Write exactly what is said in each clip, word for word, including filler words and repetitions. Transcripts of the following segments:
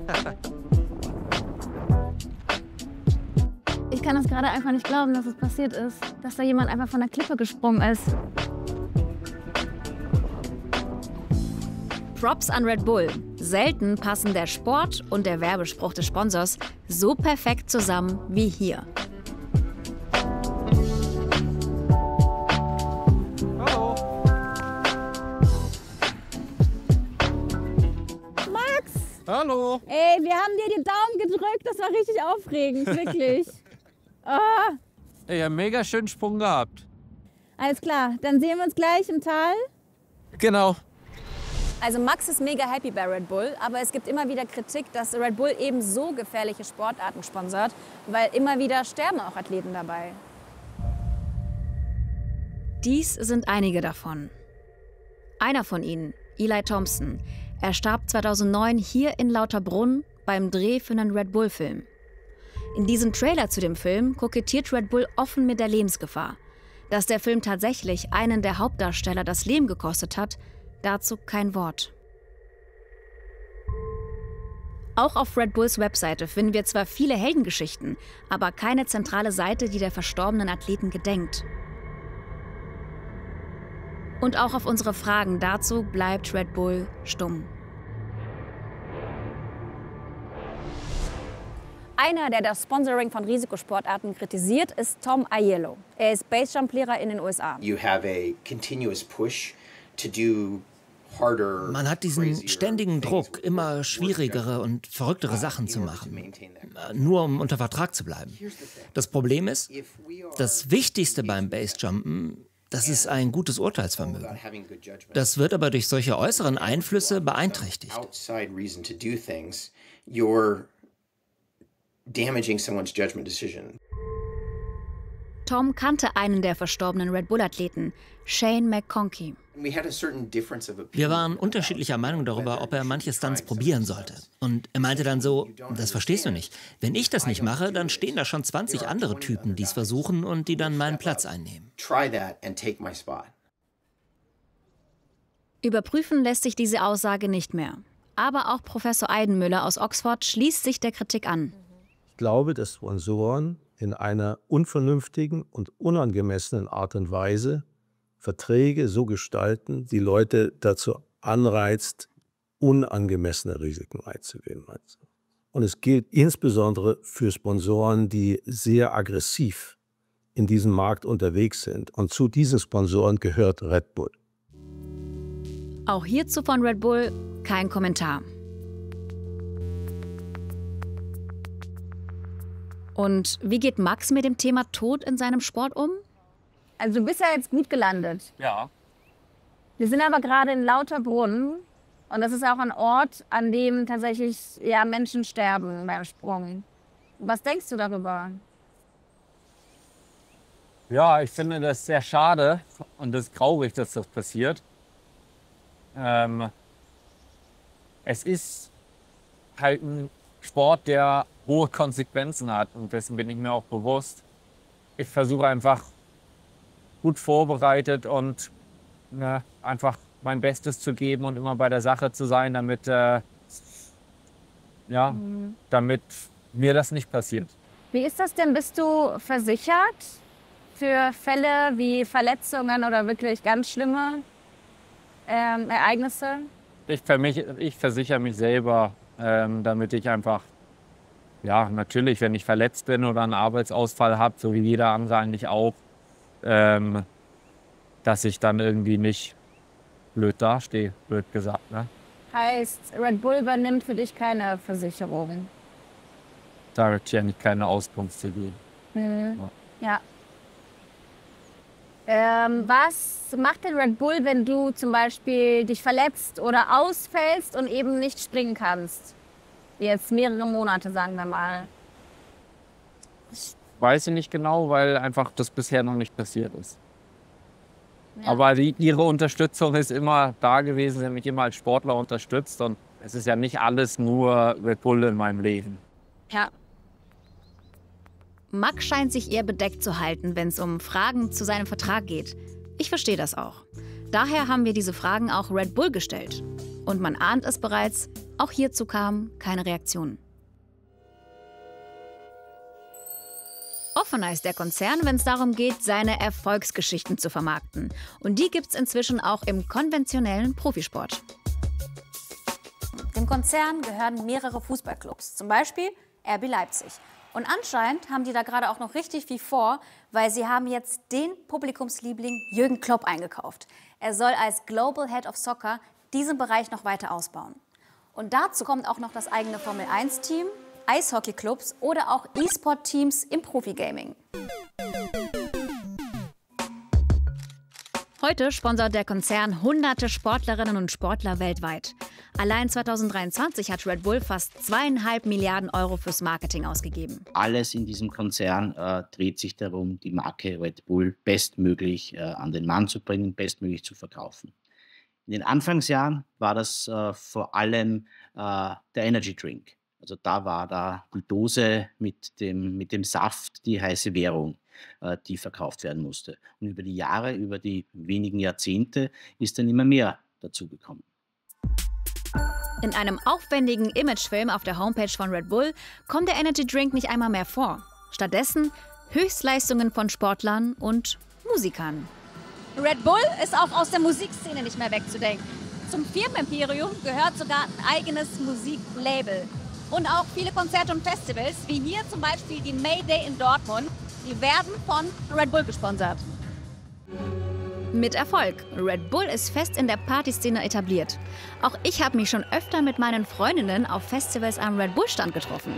Ich kann das gerade einfach nicht glauben, dass es passiert ist. Dass da jemand einfach von der Klippe gesprungen ist. Props an Red Bull. Selten passen der Sport und der Werbespruch des Sponsors so perfekt zusammen wie hier. Hallo. Max! Hallo. Ey, wir haben dir den Daumen gedrückt. Das war richtig aufregend, wirklich. Ah. Ey, ja, mega schönen Sprung gehabt. Alles klar, dann sehen wir uns gleich im Tal. Genau. Also Max ist mega happy bei Red Bull, aber es gibt immer wieder Kritik, dass Red Bull eben so gefährliche Sportarten sponsert, weil immer wieder sterben auch Athleten dabei. Dies sind einige davon. Einer von ihnen, Eli Thompson, er starb zweitausendneun hier in Lauterbrunn beim Dreh für einen Red Bull-Film. In diesem Trailer zu dem Film kokettiert Red Bull offen mit der Lebensgefahr. Dass der Film tatsächlich einen der Hauptdarsteller das Leben gekostet hat, dazu kein Wort. Auch auf Red Bulls Webseite finden wir zwar viele Heldengeschichten, aber keine zentrale Seite, die der verstorbenen Athleten gedenkt. Und auch auf unsere Fragen dazu bleibt Red Bull stumm. Einer, der das Sponsoring von Risikosportarten kritisiert, ist Tom Aiello. Er ist Basejump-Lehrer in den U S A. You have a continuous push to do harder, Man hat diesen crazier ständigen things Druck, with immer more schwierigere und verrücktere uh, Sachen in zu order to machen, maintain that. nur um unter Vertrag zu bleiben. Das Problem ist, If we are das Wichtigste beim Basejumpen, das ist ein gutes about Urteilsvermögen. having good judgment, Das wird aber durch solche äußeren Einflüsse beeinträchtigt. outside reason to do things, you're damaging someone's judgment decision. Tom kannte einen der verstorbenen Red Bull-Athleten, Shane McConkey. We had a certain difference of Wir opinion waren about unterschiedlicher Meinung darüber, whether ob er you manche should try Stunts some of probieren these sollte. stunts. Und er meinte dann so, das verstehst du nicht. Wenn ich das nicht mache, dann stehen da schon zwanzig andere Typen, die es versuchen und die dann meinen Platz einnehmen. Try that and take my spot. Überprüfen lässt sich diese Aussage nicht mehr. Aber auch Professor Eidenmüller aus Oxford schließt sich der Kritik an. Ich glaube, dass Sponsoren in einer unvernünftigen und unangemessenen Art und Weise Verträge so gestalten, die Leute dazu anreizt, unangemessene Risiken einzugehen. Und es gilt insbesondere für Sponsoren, die sehr aggressiv in diesem Markt unterwegs sind. Und zu diesen Sponsoren gehört Red Bull. Auch hierzu von Red Bull kein Kommentar. Und wie geht Max mit dem Thema Tod in seinem Sport um? Also du bist ja jetzt gut gelandet. Ja. Wir sind aber gerade in Lauterbrunn. Und das ist auch ein Ort, an dem tatsächlich ja, Menschen sterben beim Sprung. Was denkst du darüber? Ja, ich finde das sehr schade und es ist traurig, dass das passiert. Ähm, es ist halt ein Sport, der hohe Konsequenzen hat und dessen bin ich mir auch bewusst. Ich versuche einfach gut vorbereitet und ne, einfach mein Bestes zu geben und immer bei der Sache zu sein, damit, äh, ja, mhm. damit mir das nicht passiert. Wie ist das denn? Bist du versichert für Fälle wie Verletzungen oder wirklich ganz schlimme ähm, Ereignisse? Ich, für mich, ich versichere mich selber, ähm, damit ich einfach, ja, natürlich, wenn ich verletzt bin oder einen Arbeitsausfall habe, so wie jeder andere eigentlich auch, ähm, dass ich dann irgendwie nicht blöd dastehe, blöd gesagt. Ne? Heißt, Red Bull übernimmt für dich keine Versicherung? Da wird ja nicht keine Auskunft zu geben. Mhm. Ja. Ähm, was macht denn Red Bull, wenn du zum Beispiel dich verletzt oder ausfällst und eben nicht springen kannst? Jetzt mehrere Monate, sagen wir mal. Weiß ich nicht genau, weil einfach das bisher noch nicht passiert ist. Ja. Aber die, ihre Unterstützung ist immer da gewesen, sie haben mich immer als Sportler unterstützt und es ist ja nicht alles nur Red Bull in meinem Leben. Ja. Max scheint sich eher bedeckt zu halten, wenn es um Fragen zu seinem Vertrag geht. Ich verstehe das auch. Daher haben wir diese Fragen auch Red Bull gestellt. Und man ahnt es bereits, auch hierzu kam keine Reaktion. Offener ist der Konzern, wenn es darum geht, seine Erfolgsgeschichten zu vermarkten. Und die gibt es inzwischen auch im konventionellen Profisport. Dem Konzern gehören mehrere Fußballclubs, zum Beispiel R B Leipzig. Und anscheinend haben die da gerade auch noch richtig viel vor, weil sie haben jetzt den Publikumsliebling Jürgen Klopp eingekauft. Er soll als Global Head of Soccer diesen Bereich noch weiter ausbauen. Und dazu kommt auch noch das eigene Formel eins Team, Eishockeyclubs oder auch E-Sport-Teams im Profigaming. Heute sponsert der Konzern hunderte Sportlerinnen und Sportler weltweit. Allein zweitausenddreiundzwanzig hat Red Bull fast zweieinhalb Milliarden Euro fürs Marketing ausgegeben. Alles in diesem Konzern äh, dreht sich darum, die Marke Red Bull bestmöglich äh, an den Mann zu bringen, bestmöglich zu verkaufen. In den Anfangsjahren war das äh, vor allem äh, der Energy Drink. Also da war da die Dose mit dem, mit dem Saft die heiße Währung, äh, die verkauft werden musste. Und über die Jahre, über die wenigen Jahrzehnte ist dann immer mehr dazugekommen. In einem aufwendigen Imagefilm auf der Homepage von Red Bull kommt der Energy Drink nicht einmal mehr vor. Stattdessen Höchstleistungen von Sportlern und Musikern. Red Bull ist auch aus der Musikszene nicht mehr wegzudenken. Zum Firmenimperium gehört sogar ein eigenes Musiklabel. Und auch viele Konzerte und Festivals, wie hier zum Beispiel die Mayday in Dortmund, die werden von Red Bull gesponsert. Mit Erfolg. Red Bull ist fest in der Partyszene etabliert. Auch ich habe mich schon öfter mit meinen Freundinnen auf Festivals am Red Bull-Stand getroffen.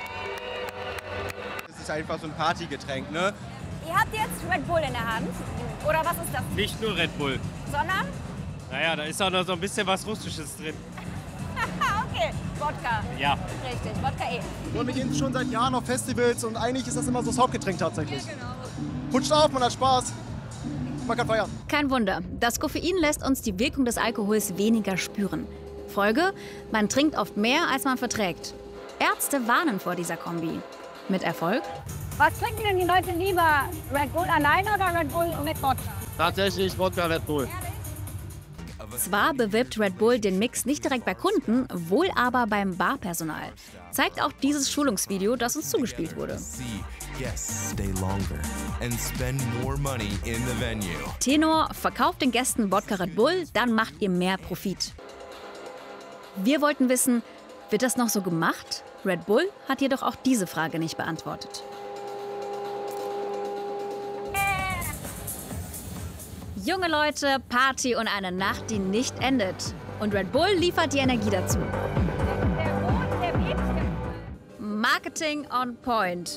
Es ist einfach so ein Partygetränk, ne? Ihr habt jetzt Red Bull in der Hand. Oder was ist das? Nicht nur Red Bull. Sondern? Naja, da ist auch noch so ein bisschen was Russisches drin. Okay, Wodka. Ja. Richtig, Wodka eh. Und wir gehen schon seit Jahren auf Festivals und eigentlich ist das immer so das Hauptgetränk tatsächlich. Ja, genau. Putscht auf, man hat Spaß. Man kann feiern. Kein Wunder. Das Koffein lässt uns die Wirkung des Alkohols weniger spüren. Folge: Man trinkt oft mehr, als man verträgt. Ärzte warnen vor dieser Kombi. Mit Erfolg? Was trinken denn die Leute lieber? Red Bull alleine oder Red Bull mit Wodka? Tatsächlich Wodka Red Bull. Zwar bewirbt Red Bull den Mix nicht direkt bei Kunden, wohl aber beim Barpersonal. Zeigt auch dieses Schulungsvideo, das uns zugespielt wurde. Tenor: Verkauft den Gästen Wodka Red Bull, dann macht ihr mehr Profit. Wir wollten wissen, wird das noch so gemacht? Red Bull hat jedoch auch diese Frage nicht beantwortet. Junge Leute, Party und eine Nacht, die nicht endet. Und Red Bull liefert die Energie dazu. Marketing on point.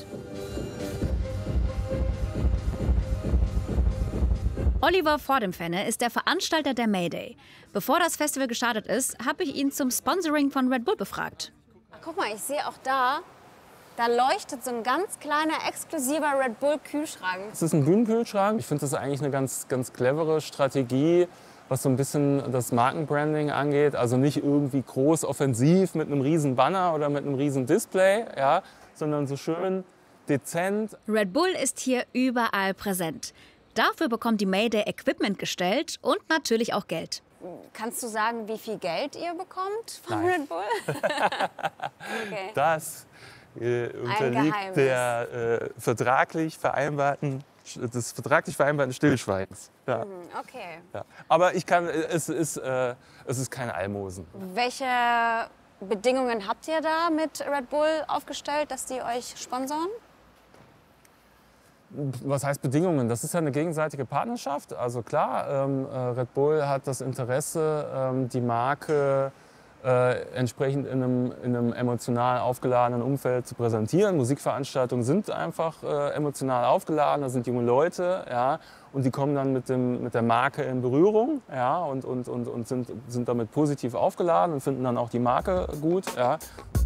Oliver Vordemfenne ist der Veranstalter der Mayday. Bevor das Festival gestartet ist, habe ich ihn zum Sponsoring von Red Bull befragt. Ach, guck mal, ich sehe auch da, da leuchtet so ein ganz kleiner, exklusiver Red Bull-Kühlschrank. Es ist ein Bühnenkühlschrank. Ich finde das eigentlich eine ganz, ganz clevere Strategie, was so ein bisschen das Markenbranding angeht. Also nicht irgendwie groß offensiv mit einem riesen Banner oder mit einem riesen Display, ja, sondern so schön dezent. Red Bull ist hier überall präsent. Dafür bekommt die Mayday Equipment gestellt und natürlich auch Geld. Kannst du sagen, wie viel Geld ihr bekommt von Nein. Red Bull? Okay. Das äh, unterliegt der äh, vertraglich vereinbarten, des vertraglich vereinbarten Stillschweigens. Ja. Okay. Ja. Aber ich kann, es ist, äh, es ist kein Almosen. Welche Bedingungen habt ihr da mit Red Bull aufgestellt, dass die euch sponsoren? Was heißt Bedingungen? Das ist ja eine gegenseitige Partnerschaft. Also klar, ähm, Red Bull hat das Interesse, ähm, die Marke äh, entsprechend in einem, in einem emotional aufgeladenen Umfeld zu präsentieren. Musikveranstaltungen sind einfach äh, emotional aufgeladen, da sind junge Leute, ja, und die kommen dann mit, dem, mit der Marke in Berührung, ja, und, und, und, und sind, sind damit positiv aufgeladen und finden dann auch die Marke gut. Ja.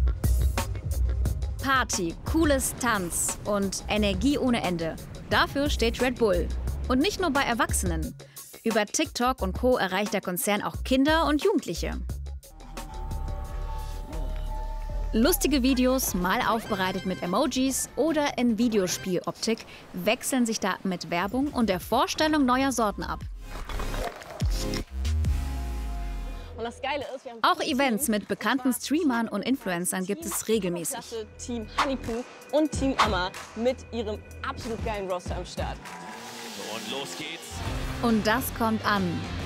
Party, cooles Tanz und Energie ohne Ende. Dafür steht Red Bull. Und nicht nur bei Erwachsenen. Über TikTok und Co. erreicht der Konzern auch Kinder und Jugendliche. Lustige Videos, mal aufbereitet mit Emojis oder in Videospieloptik, wechseln sich da mit Werbung und der Vorstellung neuer Sorten ab. Und das Geile ist, wir haben Auch Events mit bekannten Streamern und Influencern gibt es regelmäßig. Team Honeypoo und Team Amma mit ihrem absolut geilen Roster am Start. So, und los geht's. Und das kommt an.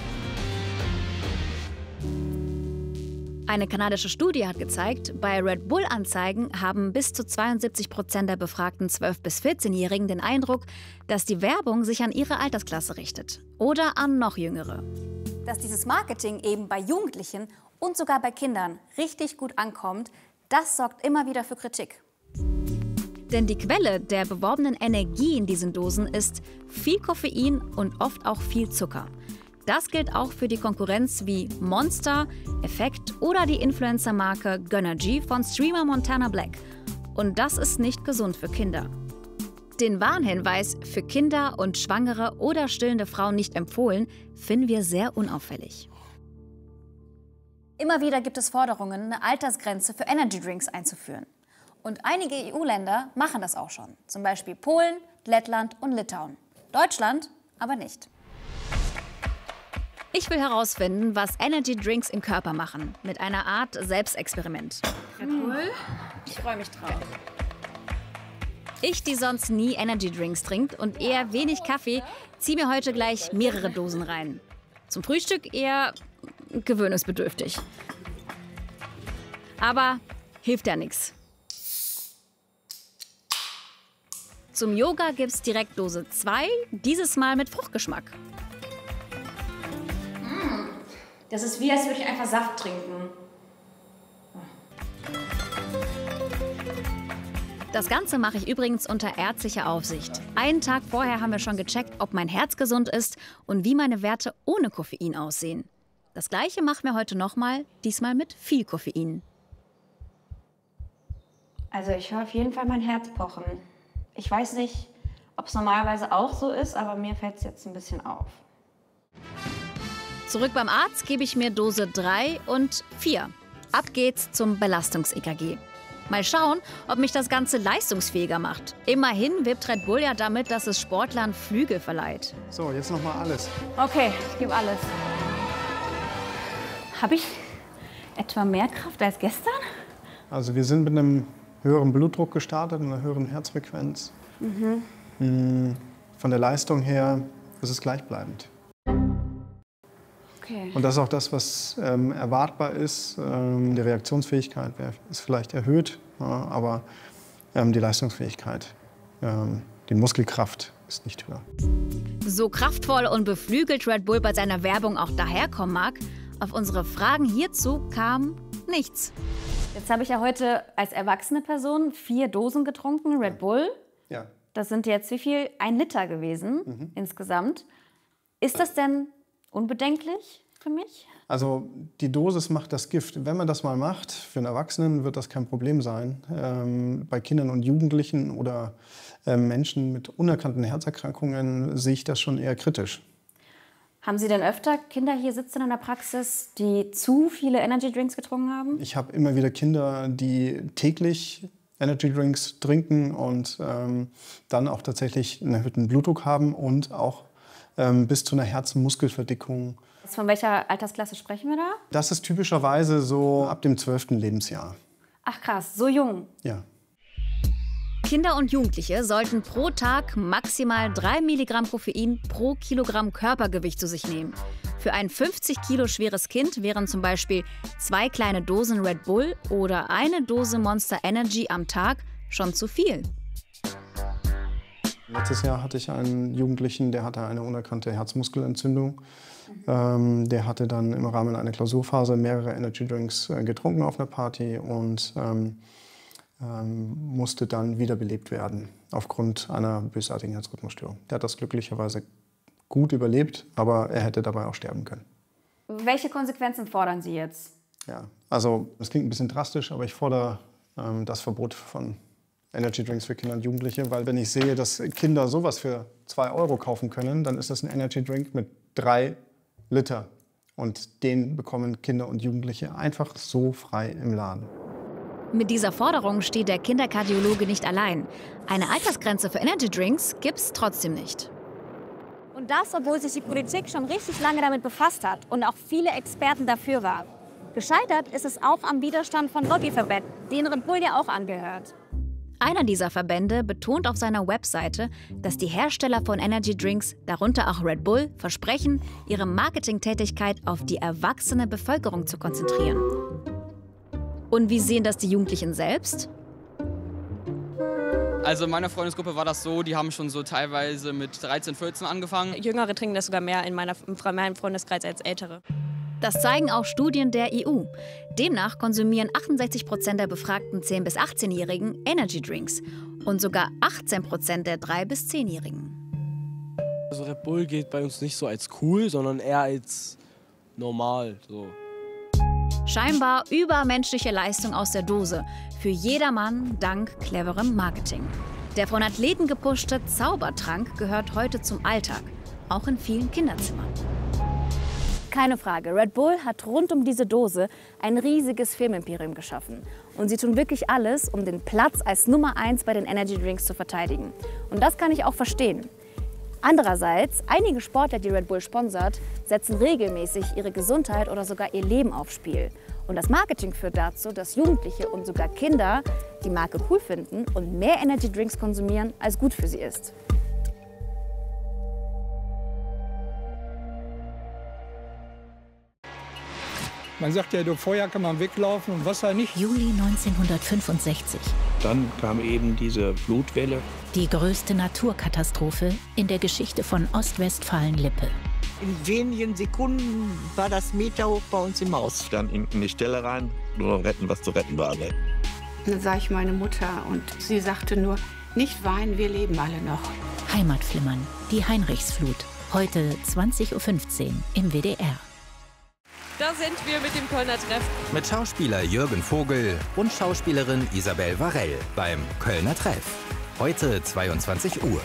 Eine kanadische Studie hat gezeigt, bei Red Bull-Anzeigen haben bis zu zweiundsiebzig Prozent der befragten zwölf- bis vierzehnjährigen den Eindruck, dass die Werbung sich an ihre Altersklasse richtet oder an noch jüngere. Dass dieses Marketing eben bei Jugendlichen und sogar bei Kindern richtig gut ankommt, das sorgt immer wieder für Kritik. Denn die Quelle der beworbenen Energie in diesen Dosen ist viel Koffein und oft auch viel Zucker. Das gilt auch für die Konkurrenz wie Monster, Effekt oder die Influencer-Marke Gönnergy von Streamer Montana Black. Und das ist nicht gesund für Kinder. Den Warnhinweis „für Kinder und schwangere oder stillende Frauen nicht empfohlen" finden wir sehr unauffällig. Immer wieder gibt es Forderungen, eine Altersgrenze für Energydrinks einzuführen. Und einige E U-Länder machen das auch schon. Zum Beispiel Polen, Lettland und Litauen. Deutschland aber nicht. Ich will herausfinden, was Energy-Drinks im Körper machen. Mit einer Art Selbstexperiment. Red Bull? Ich freue mich drauf. Ich, die sonst nie Energy-Drinks trinkt und eher wenig Kaffee, ziehe mir heute gleich mehrere Dosen rein. Zum Frühstück eher gewöhnungsbedürftig. Aber hilft ja nichts. Zum Yoga gibt's direkt Dose zwei, dieses Mal mit Fruchtgeschmack. Das ist wie, als würde ich einfach Saft trinken. Das Ganze mache ich übrigens unter ärztlicher Aufsicht. Einen Tag vorher haben wir schon gecheckt, ob mein Herz gesund ist und wie meine Werte ohne Koffein aussehen. Das Gleiche machen wir heute nochmal, diesmal mit viel Koffein. Also ich höre auf jeden Fall mein Herz pochen. Ich weiß nicht, ob es normalerweise auch so ist, aber mir fällt es jetzt ein bisschen auf. Zurück beim Arzt gebe ich mir Dose drei und vier. Ab geht's zum Belastungs-E K G. Mal schauen, ob mich das Ganze leistungsfähiger macht. Immerhin wirbt Red Bull ja damit, dass es Sportlern Flügel verleiht. So, jetzt noch mal alles. Okay, ich gebe alles. Habe ich etwa mehr Kraft als gestern? Also wir sind mit einem höheren Blutdruck gestartet, einer höheren Herzfrequenz. Mhm. Von der Leistung her ist es gleichbleibend. Okay. Und das ist auch das, was ähm, erwartbar ist. Ähm, die Reaktionsfähigkeit wär, ist vielleicht erhöht, ja, aber ähm, die Leistungsfähigkeit, ähm, die Muskelkraft ist nicht höher. So kraftvoll und beflügelt Red Bull bei seiner Werbung auch daherkommen mag, auf unsere Fragen hierzu kam nichts. Jetzt habe ich ja heute als erwachsene Person vier Dosen getrunken, Red Bull. Ja. Das sind jetzt wie viel? Ein Liter gewesen Mhm. insgesamt. Ist das denn unbedenklich für mich? Also die Dosis macht das Gift. Wenn man das mal macht, für einen Erwachsenen wird das kein Problem sein. Ähm, bei Kindern und Jugendlichen oder äh, Menschen mit unerkannten Herzerkrankungen sehe ich das schon eher kritisch. Haben Sie denn öfter Kinder hier sitzen in der Praxis, die zu viele Energy Drinks getrunken haben? Ich habe immer wieder Kinder, die täglich Energy Drinks trinken und ähm, dann auch tatsächlich einen erhöhten Blutdruck haben und auch ähm, bis zu einer Herzmuskelverdickung. Von welcher Altersklasse sprechen wir da? Das ist typischerweise so ab dem zwölften Lebensjahr. Ach krass, so jung. Ja. Kinder und Jugendliche sollten pro Tag maximal drei Milligramm Koffein pro Kilogramm Körpergewicht zu sich nehmen. Für ein fünfzig Kilo schweres Kind wären zum Beispiel zwei kleine Dosen Red Bull oder eine Dose Monster Energy am Tag schon zu viel. Letztes Jahr hatte ich einen Jugendlichen, der hatte eine unerkannte Herzmuskelentzündung. Ähm, der hatte dann im Rahmen einer Klausurphase mehrere Energy Drinks äh, getrunken auf einer Party und ähm, ähm, musste dann wiederbelebt werden aufgrund einer bösartigen Herzrhythmusstörung. Der hat das glücklicherweise gut überlebt, aber er hätte dabei auch sterben können. Welche Konsequenzen fordern Sie jetzt? Ja, also das klingt ein bisschen drastisch, aber ich fordere ähm, das Verbot von Energy Drinks für Kinder und Jugendliche, weil wenn ich sehe, dass Kinder sowas für zwei Euro kaufen können, dann ist das ein Energy Drink mit drei Liter. Und den bekommen Kinder und Jugendliche einfach so frei im Laden. Mit dieser Forderung steht der Kinderkardiologe nicht allein. Eine Altersgrenze für Energy Drinks gibt's trotzdem nicht. Und das, obwohl sich die Politik schon richtig lange damit befasst hat und auch viele Experten dafür waren. Gescheitert ist es auch am Widerstand von Lobbyverbänden, denen Red Bull ja auch angehört. Einer dieser Verbände betont auf seiner Webseite, dass die Hersteller von Energy Drinks, darunter auch Red Bull, versprechen, ihre Marketingtätigkeit auf die erwachsene Bevölkerung zu konzentrieren. Und wie sehen das die Jugendlichen selbst? Also in meiner Freundesgruppe war das so, die haben schon so teilweise mit dreizehn, vierzehn angefangen. Jüngere trinken das sogar mehr in, meiner, in meinem Freundeskreis als Ältere. Das zeigen auch Studien der E U. Demnach konsumieren achtundsechzig Prozent der befragten zehn- bis achtzehnjährigen Energy Drinks und sogar achtzehn Prozent der drei- bis zehnjährigen. Also Red Bull geht bei uns nicht so als cool, sondern eher als normal. So. Scheinbar übermenschliche Leistung aus der Dose. Für jedermann dank cleverem Marketing. Der von Athleten gepushte Zaubertrank gehört heute zum Alltag, auch in vielen Kinderzimmern. Keine Frage, Red Bull hat rund um diese Dose ein riesiges Filmimperium geschaffen. Und sie tun wirklich alles, um den Platz als Nummer eins bei den Energy Drinks zu verteidigen. Und das kann ich auch verstehen. Andererseits, einige Sportler, die Red Bull sponsert, setzen regelmäßig ihre Gesundheit oder sogar ihr Leben aufs Spiel. Und das Marketing führt dazu, dass Jugendliche und sogar Kinder die Marke cool finden und mehr Energy Drinks konsumieren, als gut für sie ist. Man sagt ja, durch Feuer kann man weglaufen und Wasser nicht. Juli neunzehnhundertfünfundsechzig. Dann kam eben diese Flutwelle. Die größte Naturkatastrophe in der Geschichte von Ostwestfalen-Lippe. In wenigen Sekunden war das Meter hoch bei uns im Haus. Dann in die Stelle rein, nur noch retten, was zu retten war. Ne? Dann sah ich meine Mutter und sie sagte nur, nicht weinen, wir leben alle noch. Heimatflimmern, die Heinrichsflut. Heute zwanzig Uhr fünfzehn im W D R. Da sind wir mit dem Kölner Treff. Mit Schauspieler Jürgen Vogel und Schauspielerin Isabel Varell beim Kölner Treff. Heute zweiundzwanzig Uhr.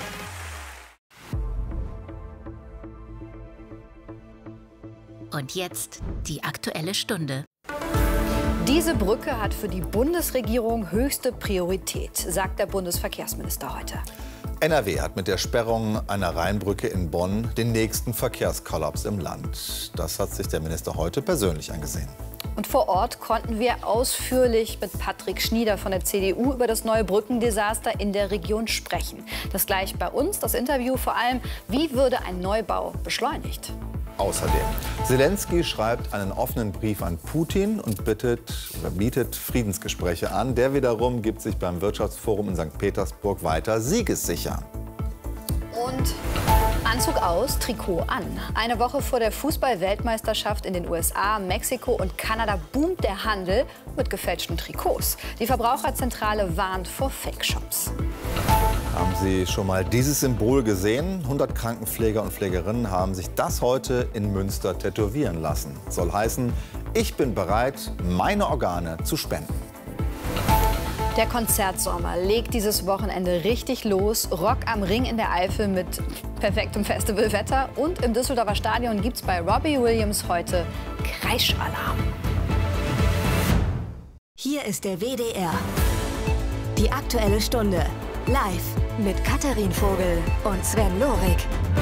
Und jetzt die Aktuelle Stunde. Diese Brücke hat für die Bundesregierung höchste Priorität, sagt der Bundesverkehrsminister heute. N R W hat mit der Sperrung einer Rheinbrücke in Bonn den nächsten Verkehrskollaps im Land. Das hat sich der Minister heute persönlich angesehen. Und vor Ort konnten wir ausführlich mit Patrick Schnieder von der C D U über das neue Brückendesaster in der Region sprechen. Das gleich bei uns, das Interview vor allem, wie würde ein Neubau beschleunigt? Außerdem, Zelensky schreibt einen offenen Brief an Putin und bittet oder bietet Friedensgespräche an. Der wiederum gibt sich beim Wirtschaftsforum in Sankt Petersburg weiter siegessicher. Und Anzug aus, Trikot an. Eine Woche vor der Fußball-Weltmeisterschaft in den U S A, Mexiko und Kanada boomt der Handel mit gefälschten Trikots. Die Verbraucherzentrale warnt vor Fake-Shops. Haben Sie schon mal dieses Symbol gesehen? hundert Krankenpfleger und Pflegerinnen haben sich das heute in Münster tätowieren lassen. Soll heißen, ich bin bereit, meine Organe zu spenden. Der Konzertsommer legt dieses Wochenende richtig los. Rock am Ring in der Eifel mit perfektem Festivalwetter. Und im Düsseldorfer Stadion gibt es bei Robbie Williams heute Kreischalarm. Hier ist der W D R. Die Aktuelle Stunde. Live mit Katharin Vogel und Sven Lorik.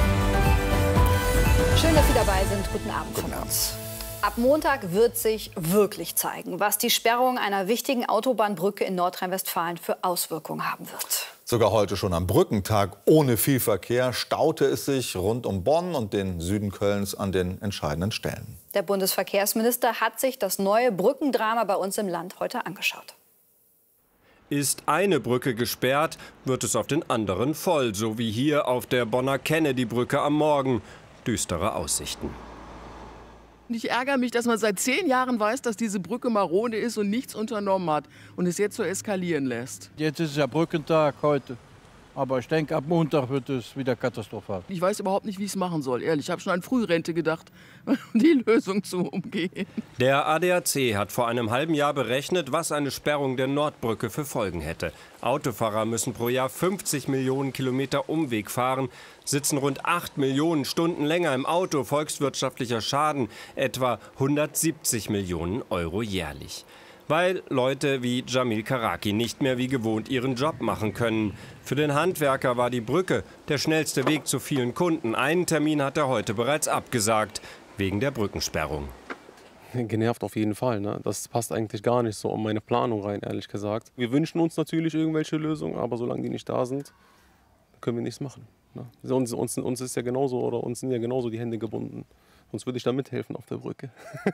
Schön, dass Sie dabei sind. Guten Abend von uns. Ab Montag wird sich wirklich zeigen, was die Sperrung einer wichtigen Autobahnbrücke in Nordrhein-Westfalen für Auswirkungen haben wird. Sogar heute schon am Brückentag ohne viel Verkehr staute es sich rund um Bonn und den Süden Kölns an den entscheidenden Stellen. Der Bundesverkehrsminister hat sich das neue Brückendrama bei uns im Land heute angeschaut. Ist eine Brücke gesperrt, wird es auf den anderen voll, so wie hier auf der Bonner Kennedy-Brücke am Morgen. Düstere Aussichten. Ich ärgere mich, dass man seit zehn Jahren weiß, dass diese Brücke marode ist und nichts unternommen hat und es jetzt so eskalieren lässt. Jetzt ist es ja Brückentag heute. Aber ich denke, ab Montag wird es wieder katastrophal. Ich weiß überhaupt nicht, wie ich es machen soll. Ehrlich, ich habe schon an Frührente gedacht, um die Lösung zu umgehen. Der A D A C hat vor einem halben Jahr berechnet, was eine Sperrung der Nordbrücke für Folgen hätte. Autofahrer müssen pro Jahr fünfzig Millionen Kilometer Umweg fahren, sitzen rund acht Millionen Stunden länger im Auto, volkswirtschaftlicher Schaden etwa hundertsiebzig Millionen Euro jährlich. weil Leute wie Jamil Karaki nicht mehr wie gewohnt ihren Job machen können. Für den Handwerker war die Brücke der schnellste Weg zu vielen Kunden. Einen Termin hat er heute bereits abgesagt, wegen der Brückensperrung. Genervt auf jeden Fall. Ne? Das passt eigentlich gar nicht so um meine Planung rein, ehrlich gesagt. Wir wünschen uns natürlich irgendwelche Lösungen, aber solange die nicht da sind, können wir nichts machen. Ne? Uns, uns, uns ist ja genauso, oder uns sind ja genauso die Hände gebunden. Sonst würde ich da mithelfen auf der Brücke.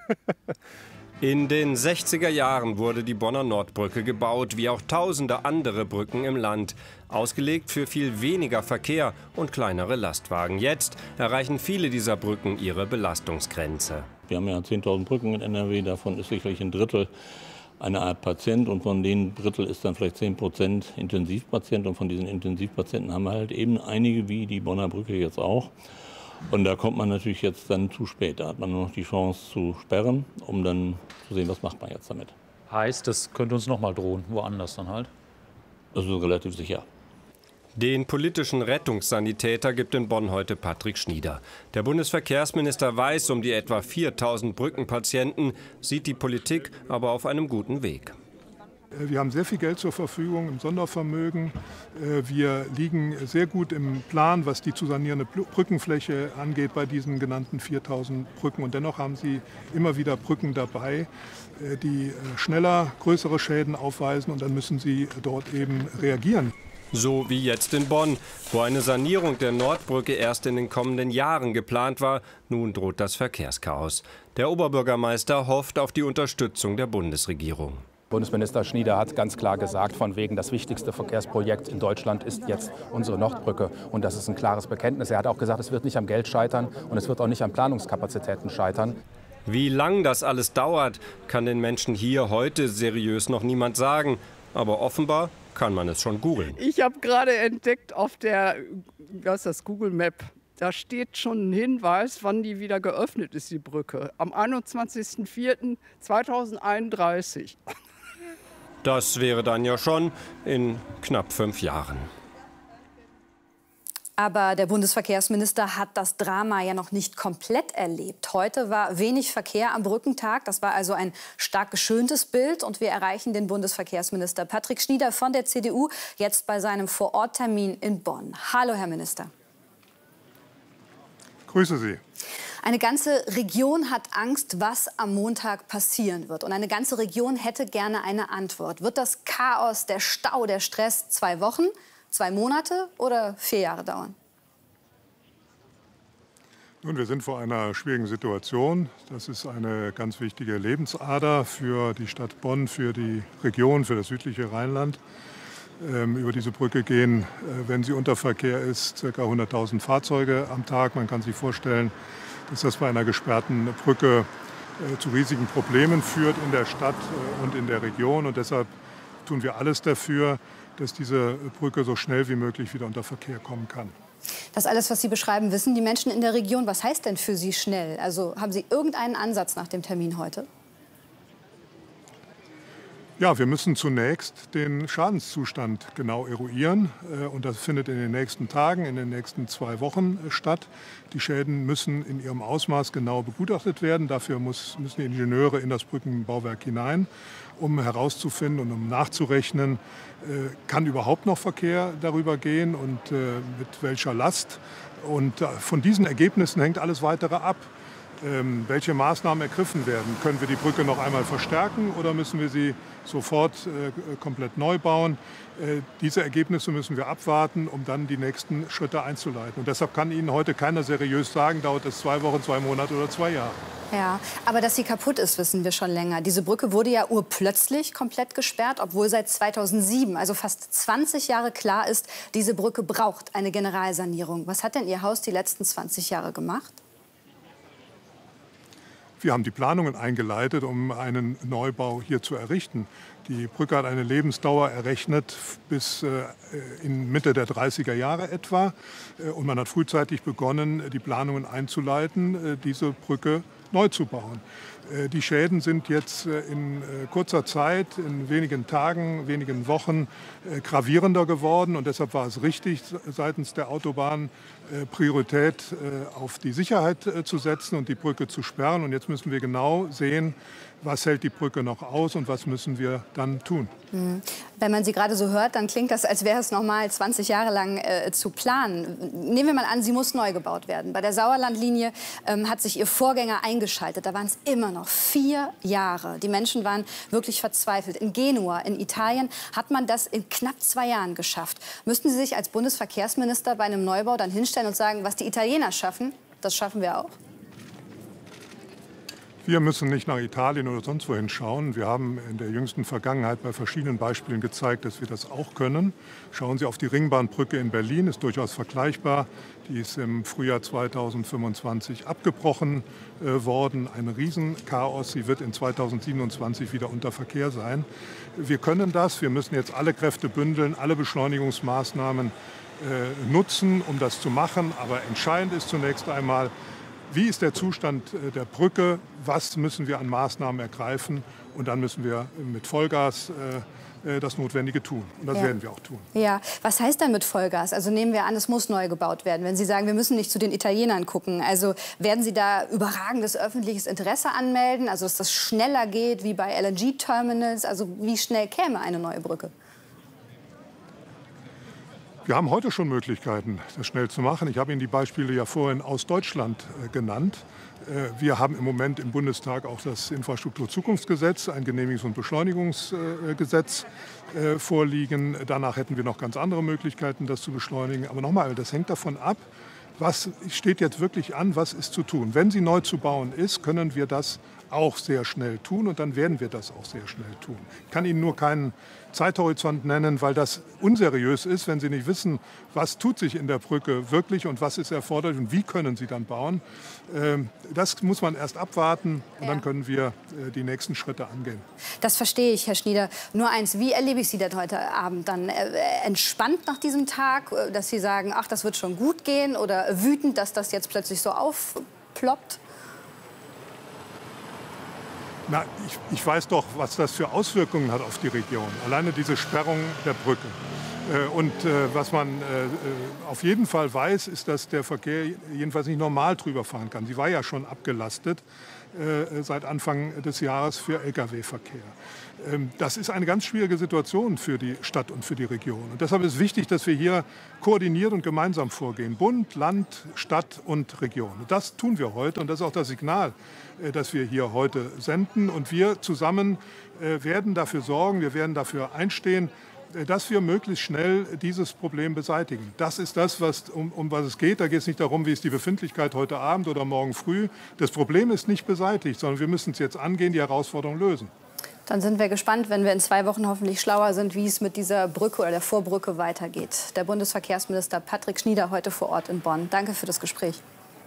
In den sechziger Jahren wurde die Bonner Nordbrücke gebaut, wie auch tausende andere Brücken im Land. Ausgelegt für viel weniger Verkehr und kleinere Lastwagen. Jetzt erreichen viele dieser Brücken ihre Belastungsgrenze. Wir haben ja zehntausend Brücken in N R W, davon ist sicherlich ein Drittel eine Art Patient und von den Drittel ist dann vielleicht zehn Prozent Intensivpatient und von diesen Intensivpatienten haben wir halt eben einige wie die Bonner Brücke jetzt auch. Und da kommt man natürlich jetzt dann zu spät. Da hat man nur noch die Chance zu sperren, um dann zu sehen, was macht man jetzt damit. Heißt, das könnte uns noch mal drohen, woanders dann halt? Das ist relativ sicher. Den politischen Rettungssanitäter gibt in Bonn heute Patrick Schnieder. Der Bundesverkehrsminister weiß um die etwa viertausend Brückenpatienten, sieht die Politik aber auf einem guten Weg. Wir haben sehr viel Geld zur Verfügung im Sondervermögen. Wir liegen sehr gut im Plan, was die zu sanierende Brückenfläche angeht bei diesen genannten viertausend Brücken. Und dennoch haben Sie immer wieder Brücken dabei, die schneller größere Schäden aufweisen. Und dann müssen Sie dort eben reagieren. So wie jetzt in Bonn, wo eine Sanierung der Nordbrücke erst in den kommenden Jahren geplant war. Nun droht das Verkehrschaos. Der Oberbürgermeister hofft auf die Unterstützung der Bundesregierung. Bundesminister Schnieder hat ganz klar gesagt, von wegen das wichtigste Verkehrsprojekt in Deutschland ist jetzt unsere Nordbrücke. Und das ist ein klares Bekenntnis. Er hat auch gesagt, es wird nicht am Geld scheitern und es wird auch nicht an Planungskapazitäten scheitern. Wie lang das alles dauert, kann den Menschen hier heute seriös noch niemand sagen. Aber offenbar kann man es schon googeln. Ich habe gerade entdeckt auf der, was ist das, Google Map, da steht schon ein Hinweis, wann die wieder geöffnet ist, die Brücke. Am einundzwanzigsten vierten zweitausendeinunddreißig. Das wäre dann ja schon in knapp fünf Jahren. Aber der Bundesverkehrsminister hat das Drama ja noch nicht komplett erlebt. Heute war wenig Verkehr am Brückentag. Das war also ein stark geschöntes Bild. Und wir erreichen den Bundesverkehrsminister Patrick Schnieder von der C D U jetzt bei seinem Vororttermin in Bonn. Hallo, Herr Minister. Grüße Sie. Eine ganze Region hat Angst, was am Montag passieren wird. Und eine ganze Region hätte gerne eine Antwort. Wird das Chaos, der Stau, der Stress zwei Wochen, zwei Monate oder vier Jahre dauern? Nun, wir sind vor einer schwierigen Situation. Das ist eine ganz wichtige Lebensader für die Stadt Bonn, für die Region, für das südliche Rheinland. Ähm, über diese Brücke gehen, äh, wenn sie unter Verkehr ist, ca. hunderttausend Fahrzeuge am Tag. Man kann sich vorstellen, dass das bei einer gesperrten Brücke äh, zu riesigen Problemen führt in der Stadt äh, und in der Region. Und deshalb tun wir alles dafür, dass diese Brücke so schnell wie möglich wieder unter Verkehr kommen kann. Das alles, was Sie beschreiben, wissen die Menschen in der Region. Was heißt denn für Sie schnell? Also haben Sie irgendeinen Ansatz nach dem Termin heute? Ja, wir müssen zunächst den Schadenszustand genau eruieren. Und das findet in den nächsten Tagen, in den nächsten zwei Wochen statt. Die Schäden müssen in ihrem Ausmaß genau begutachtet werden. Dafür muss, müssen die Ingenieure in das Brückenbauwerk hinein, um herauszufinden und um nachzurechnen, kann überhaupt noch Verkehr darüber gehen und mit welcher Last. Und von diesen Ergebnissen hängt alles Weitere ab. Ähm, welche Maßnahmen ergriffen werden? Können wir die Brücke noch einmal verstärken oder müssen wir sie sofort äh, komplett neu bauen? Äh, diese Ergebnisse müssen wir abwarten, um dann die nächsten Schritte einzuleiten. Und deshalb kann Ihnen heute keiner seriös sagen, dauert es zwei Wochen, zwei Monate oder zwei Jahre. Ja, aber dass sie kaputt ist, wissen wir schon länger. Diese Brücke wurde ja urplötzlich komplett gesperrt, obwohl seit zweitausendsieben, also fast zwanzig Jahre klar ist, diese Brücke braucht eine Generalsanierung. Was hat denn Ihr Haus die letzten zwanzig Jahre gemacht? Wir haben die Planungen eingeleitet, um einen Neubau hier zu errichten. Die Brücke hat eine Lebensdauer errechnet bis äh, in Mitte der dreißiger Jahre etwa. Äh, und man hat frühzeitig begonnen, die Planungen einzuleiten, äh, diese Brücke neu zu bauen. Die Schäden sind jetzt in kurzer Zeit, in wenigen Tagen, wenigen Wochen gravierender geworden. Und deshalb war es richtig, seitens der Autobahn Priorität auf die Sicherheit zu setzen und die Brücke zu sperren. Und jetzt müssen wir genau sehen, was hält die Brücke noch aus und was müssen wir dann tun. Wenn man Sie gerade so hört, dann klingt das, als wäre es noch mal zwanzig Jahre lang äh, zu planen. Nehmen wir mal an, sie muss neu gebaut werden. Bei der Sauerlandlinie ähm, hat sich ihr Vorgänger eingeschaltet. Da waren es immer noch vier Jahre. Die Menschen waren wirklich verzweifelt. In Genua, in Italien, hat man das in knapp zwei Jahren geschafft. Müssten Sie sich als Bundesverkehrsminister bei einem Neubau dann hinstellen und sagen, was die Italiener schaffen, das schaffen wir auch? Wir müssen nicht nach Italien oder sonst wohin schauen. Wir haben in der jüngsten Vergangenheit bei verschiedenen Beispielen gezeigt, dass wir das auch können. Schauen Sie auf die Ringbahnbrücke in Berlin, ist durchaus vergleichbar. Die ist im Frühjahr zweitausendfünfundzwanzig abgebrochen äh, worden. Ein Riesenchaos. Sie wird in zweitausendsiebenundzwanzig wieder unter Verkehr sein. Wir können das. Wir müssen jetzt alle Kräfte bündeln, alle Beschleunigungsmaßnahmen äh, nutzen, um das zu machen. Aber entscheidend ist zunächst einmal, wie ist der Zustand der Brücke? Was müssen wir an Maßnahmen ergreifen? Und dann müssen wir mit Vollgas äh, das Notwendige tun. Und das ja. werden wir auch tun. Ja, was heißt dann mit Vollgas? Also nehmen wir an, es muss neu gebaut werden. Wenn Sie sagen, wir müssen nicht zu den Italienern gucken. Also werden Sie da überragendes öffentliches Interesse anmelden? Also dass das schneller geht wie bei L N G-Terminals? Also wie schnell käme eine neue Brücke? Wir haben heute schon Möglichkeiten, das schnell zu machen. Ich habe Ihnen die Beispiele ja vorhin aus Deutschland äh, genannt. Äh, wir haben im Moment im Bundestag auch das Infrastrukturzukunftsgesetz, ein Genehmigungs- und Beschleunigungsgesetz äh, vorliegen. Danach hätten wir noch ganz andere Möglichkeiten, das zu beschleunigen. Aber nochmal, das hängt davon ab, was steht jetzt wirklich an, was ist zu tun. Wenn sie neu zu bauen ist, können wir das auch sehr schnell tun und dann werden wir das auch sehr schnell tun. Ich kann Ihnen nur keinen Zeithorizont nennen, weil das unseriös ist, wenn Sie nicht wissen, was tut sich in der Brücke wirklich und was ist erforderlich und wie können Sie dann bauen. Das muss man erst abwarten und ja. dann können wir die nächsten Schritte angehen. Das verstehe ich, Herr Schnieder. Nur eins, wie erlebe ich Sie denn heute Abend dann? Entspannt nach diesem Tag, dass Sie sagen, ach, das wird schon gut gehen, oder wütend, dass das jetzt plötzlich so aufploppt? Na, ich, ich weiß doch, was das für Auswirkungen hat auf die Region. Alleine diese Sperrung der Brücke. Äh, und äh, was man äh, auf jeden Fall weiß, ist, dass der Verkehr jedenfalls nicht normal drüber fahren kann. Sie war ja schon abgelastet äh, seit Anfang des Jahres für L K W-Verkehr. Ähm, das ist eine ganz schwierige Situation für die Stadt und für die Region. Und deshalb ist wichtig, dass wir hier koordiniert und gemeinsam vorgehen. Bund, Land, Stadt und Region. Und das tun wir heute und das ist auch das Signal, das wir hier heute senden. Und wir zusammen werden dafür sorgen, wir werden dafür einstehen, dass wir möglichst schnell dieses Problem beseitigen. Das ist das, was, um, um was es geht. Da geht es nicht darum, wie ist die Befindlichkeit heute Abend oder morgen früh. Das Problem ist nicht beseitigt, sondern wir müssen es jetzt angehen, die Herausforderung lösen. Dann sind wir gespannt, wenn wir in zwei Wochen hoffentlich schlauer sind, wie es mit dieser Brücke oder der Vorbrücke weitergeht. Der Bundesverkehrsminister Patrick Schnieder heute vor Ort in Bonn. Danke für das Gespräch.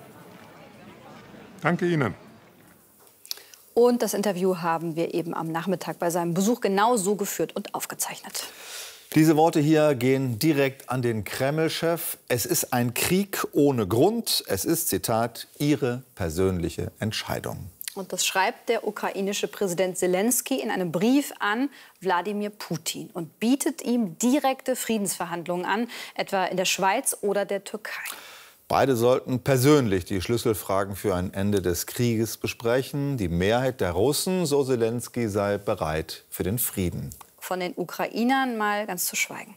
Danke Ihnen. Und das Interview haben wir eben am Nachmittag bei seinem Besuch genau so geführt und aufgezeichnet. Diese Worte hier gehen direkt an den Kreml-Chef. Es ist ein Krieg ohne Grund. Es ist, Zitat, Ihre persönliche Entscheidung. Und das schreibt der ukrainische Präsident Zelensky in einem Brief an Wladimir Putin und bietet ihm direkte Friedensverhandlungen an, etwa in der Schweiz oder der Türkei. Beide sollten persönlich die Schlüsselfragen für ein Ende des Krieges besprechen. Die Mehrheit der Russen, so Zelensky, sei bereit für den Frieden. Von den Ukrainern mal ganz zu schweigen.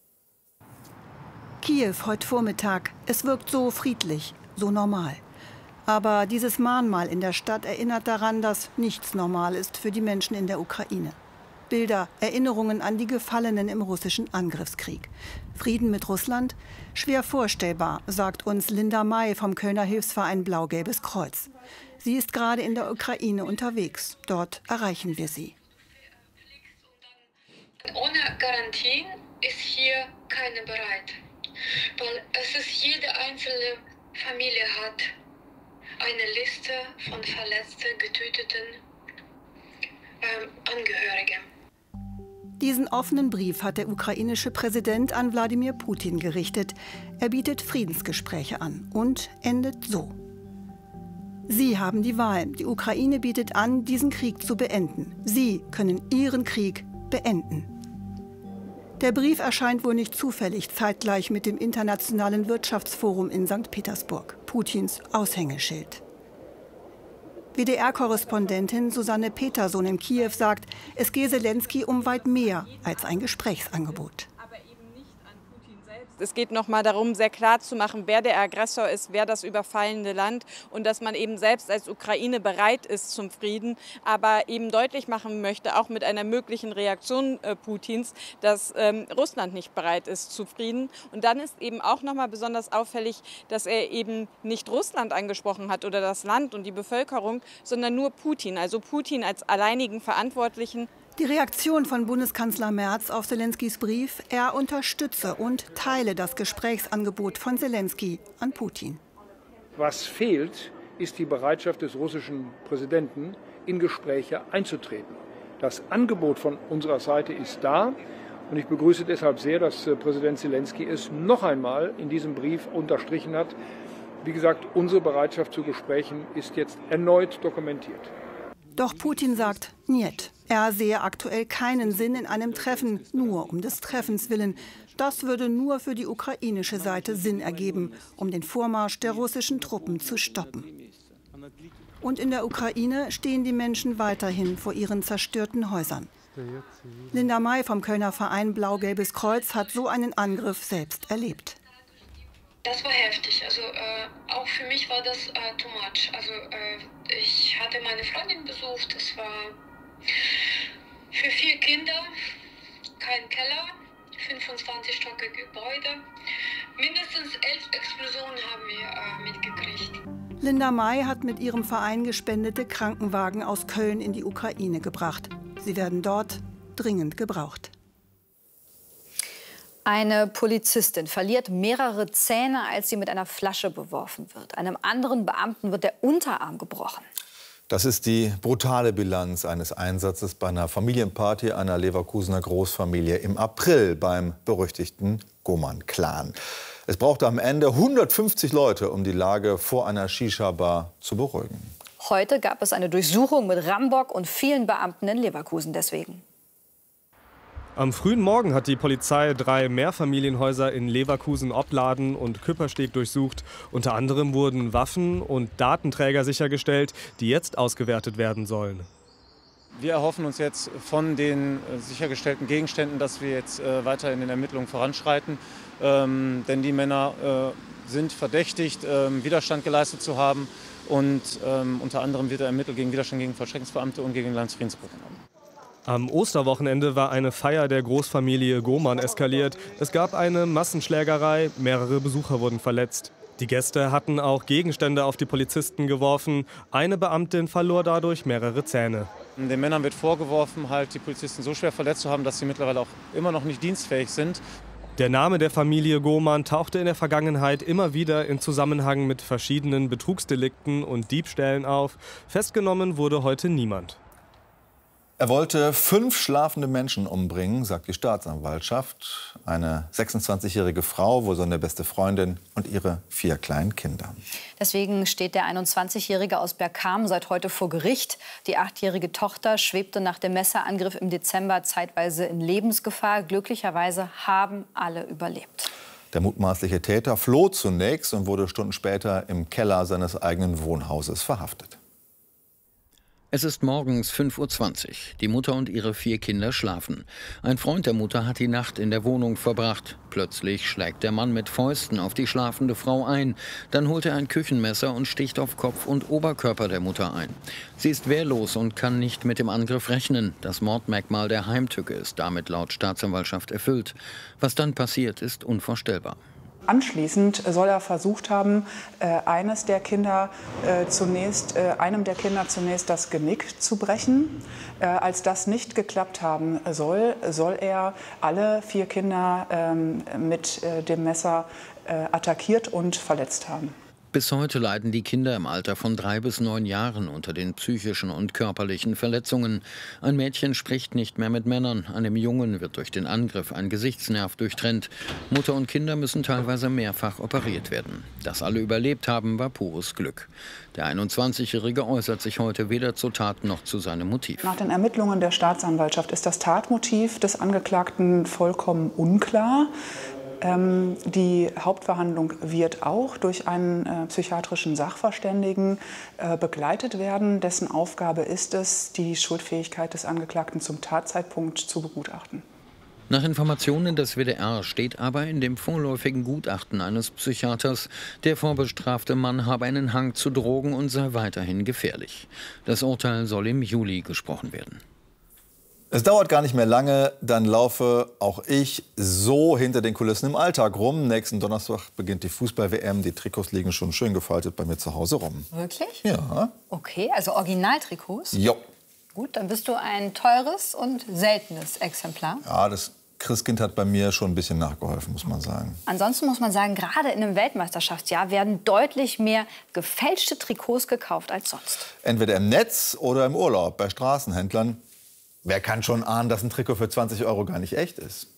Kiew heute Vormittag. Es wirkt so friedlich, so normal. Aber dieses Mahnmal in der Stadt erinnert daran, dass nichts normal ist für die Menschen in der Ukraine. Bilder, Erinnerungen an die Gefallenen im russischen Angriffskrieg. Frieden mit Russland? Schwer vorstellbar, sagt uns Linda May vom Kölner Hilfsverein Blau-Gelbes Kreuz. Sie ist gerade in der Ukraine unterwegs. Dort erreichen wir sie. Ohne Garantien ist hier keine bereit. Weil es ist jede einzelne Familie hat eine Liste von verletzten, getöteten ähm, Angehörigen. Diesen offenen Brief hat der ukrainische Präsident an Wladimir Putin gerichtet. Er bietet Friedensgespräche an und endet so. Sie haben die Wahl. Die Ukraine bietet an, diesen Krieg zu beenden. Sie können ihren Krieg beenden. Der Brief erscheint wohl nicht zufällig zeitgleich mit dem Internationalen Wirtschaftsforum in Sankt Petersburg, Putins Aushängeschild. W D R-Korrespondentin Susanne Peterson in Kiew sagt, es gehe Selenskyj um weit mehr als ein Gesprächsangebot. Es geht noch mal darum, sehr klar zu machen, wer der Aggressor ist, wer das überfallene Land und dass man eben selbst als Ukraine bereit ist zum Frieden, aber eben deutlich machen möchte, auch mit einer möglichen Reaktion äh, Putins, dass ähm, Russland nicht bereit ist zu Frieden. Und dann ist eben auch noch mal besonders auffällig, dass er eben nicht Russland angesprochen hat oder das Land und die Bevölkerung, sondern nur Putin, also Putin als alleinigen Verantwortlichen. Die Reaktion von Bundeskanzler Merz auf Selenskys Brief, er unterstütze und teile das Gesprächsangebot von Selenskyj an Putin. Was fehlt, ist die Bereitschaft des russischen Präsidenten, in Gespräche einzutreten. Das Angebot von unserer Seite ist da. Und ich begrüße deshalb sehr, dass Präsident Selenskyj es noch einmal in diesem Brief unterstrichen hat. Wie gesagt, unsere Bereitschaft zu Gesprächen ist jetzt erneut dokumentiert. Doch Putin sagt niet. Er sehe aktuell keinen Sinn in einem Treffen, nur um des Treffens willen. Das würde nur für die ukrainische Seite Sinn ergeben, um den Vormarsch der russischen Truppen zu stoppen. Und in der Ukraine stehen die Menschen weiterhin vor ihren zerstörten Häusern. Linda May vom Kölner Verein Blau-Gelbes Kreuz hat so einen Angriff selbst erlebt. Das war heftig. Also äh, auch für mich war das äh, too much. Also äh, ich hatte meine Freundin besucht. Das war für vier Kinder, kein Keller, fünfundzwanzig stöckige Gebäude. Mindestens elf Explosionen haben wir äh, mitgekriegt. Linda May hat mit ihrem Verein gespendete Krankenwagen aus Köln in die Ukraine gebracht. Sie werden dort dringend gebraucht. Eine Polizistin verliert mehrere Zähne, als sie mit einer Flasche beworfen wird. Einem anderen Beamten wird der Unterarm gebrochen. Das ist die brutale Bilanz eines Einsatzes bei einer Familienparty einer Leverkusener Großfamilie im April beim berüchtigten Goman-Clan. Es brauchte am Ende hundertfünfzig Leute, um die Lage vor einer Shisha-Bar zu beruhigen. Heute gab es eine Durchsuchung mit Rambock und vielen Beamten in Leverkusen deswegen. Am frühen Morgen hat die Polizei drei Mehrfamilienhäuser in Leverkusen, Opladen und Küppersteg durchsucht. Unter anderem wurden Waffen und Datenträger sichergestellt, die jetzt ausgewertet werden sollen. Wir erhoffen uns jetzt von den sichergestellten Gegenständen, dass wir jetzt äh, weiter in den Ermittlungen voranschreiten. Ähm, denn die Männer äh, sind verdächtigt, äh, Widerstand geleistet zu haben. Und ähm, unter anderem wird ermittelt gegen Widerstand gegen Vollstreckungsbeamte und gegen Landesfriedensbruch. Am Osterwochenende war eine Feier der Großfamilie Goman eskaliert. Es gab eine Massenschlägerei, mehrere Besucher wurden verletzt. Die Gäste hatten auch Gegenstände auf die Polizisten geworfen. Eine Beamtin verlor dadurch mehrere Zähne. Den Männern wird vorgeworfen, halt die Polizisten so schwer verletzt zu haben, dass sie mittlerweile auch immer noch nicht dienstfähig sind. Der Name der Familie Goman tauchte in der Vergangenheit immer wieder in Zusammenhang mit verschiedenen Betrugsdelikten und Diebstählen auf. Festgenommen wurde heute niemand. Er wollte fünf schlafende Menschen umbringen, sagt die Staatsanwaltschaft. Eine sechsundzwanzigjährige Frau, wohl seine beste Freundin und ihre vier kleinen Kinder. Deswegen steht der einundzwanzigjährige aus Bergkamen seit heute vor Gericht. Die achtjährige Tochter schwebte nach dem Messerangriff im Dezember zeitweise in Lebensgefahr. Glücklicherweise haben alle überlebt. Der mutmaßliche Täter floh zunächst und wurde Stunden später im Keller seines eigenen Wohnhauses verhaftet. Es ist morgens fünf Uhr zwanzig. Die Mutter und ihre vier Kinder schlafen. Ein Freund der Mutter hat die Nacht in der Wohnung verbracht. Plötzlich schlägt der Mann mit Fäusten auf die schlafende Frau ein. Dann holt er ein Küchenmesser und sticht auf Kopf und Oberkörper der Mutter ein. Sie ist wehrlos und kann nicht mit dem Angriff rechnen. Das Mordmerkmal der Heimtücke ist damit laut Staatsanwaltschaft erfüllt. Was dann passiert, ist unvorstellbar. Anschließend soll er versucht haben, eines der Kinder zunächst, einem der Kinder zunächst das Genick zu brechen. Als das nicht geklappt haben soll, soll er alle vier Kinder mit dem Messer attackiert und verletzt haben. Bis heute leiden die Kinder im Alter von drei bis neun Jahren unter den psychischen und körperlichen Verletzungen. Ein Mädchen spricht nicht mehr mit Männern, einem Jungen wird durch den Angriff ein Gesichtsnerv durchtrennt. Mutter und Kinder müssen teilweise mehrfach operiert werden. Dass alle überlebt haben, war pures Glück. Der einundzwanzigjährige äußert sich heute weder zur Tat noch zu seinem Motiv. Nach den Ermittlungen der Staatsanwaltschaft ist das Tatmotiv des Angeklagten vollkommen unklar. Ähm, die Hauptverhandlung wird auch durch einen äh, psychiatrischen Sachverständigen äh, begleitet werden. Dessen Aufgabe ist es, die Schuldfähigkeit des Angeklagten zum Tatzeitpunkt zu begutachten. Nach Informationen des W D R steht aber in dem vorläufigen Gutachten eines Psychiaters, der vorbestrafte Mann habe einen Hang zu Drogen und sei weiterhin gefährlich. Das Urteil soll im Juli gesprochen werden. Es dauert gar nicht mehr lange, dann laufe auch ich so hinter den Kulissen im Alltag rum. Nächsten Donnerstag beginnt die Fußball-W M. Die Trikots liegen schon schön gefaltet bei mir zu Hause rum. Wirklich? Ja. Okay, also Originaltrikots? Jo. Gut, dann bist du ein teures und seltenes Exemplar. Ja, das Christkind hat bei mir schon ein bisschen nachgeholfen, muss man sagen. Ansonsten muss man sagen, gerade in einem Weltmeisterschaftsjahr werden deutlich mehr gefälschte Trikots gekauft als sonst. Entweder im Netz oder im Urlaub bei Straßenhändlern. Wer kann schon ahnen, dass ein Trikot für zwanzig Euro gar nicht echt ist?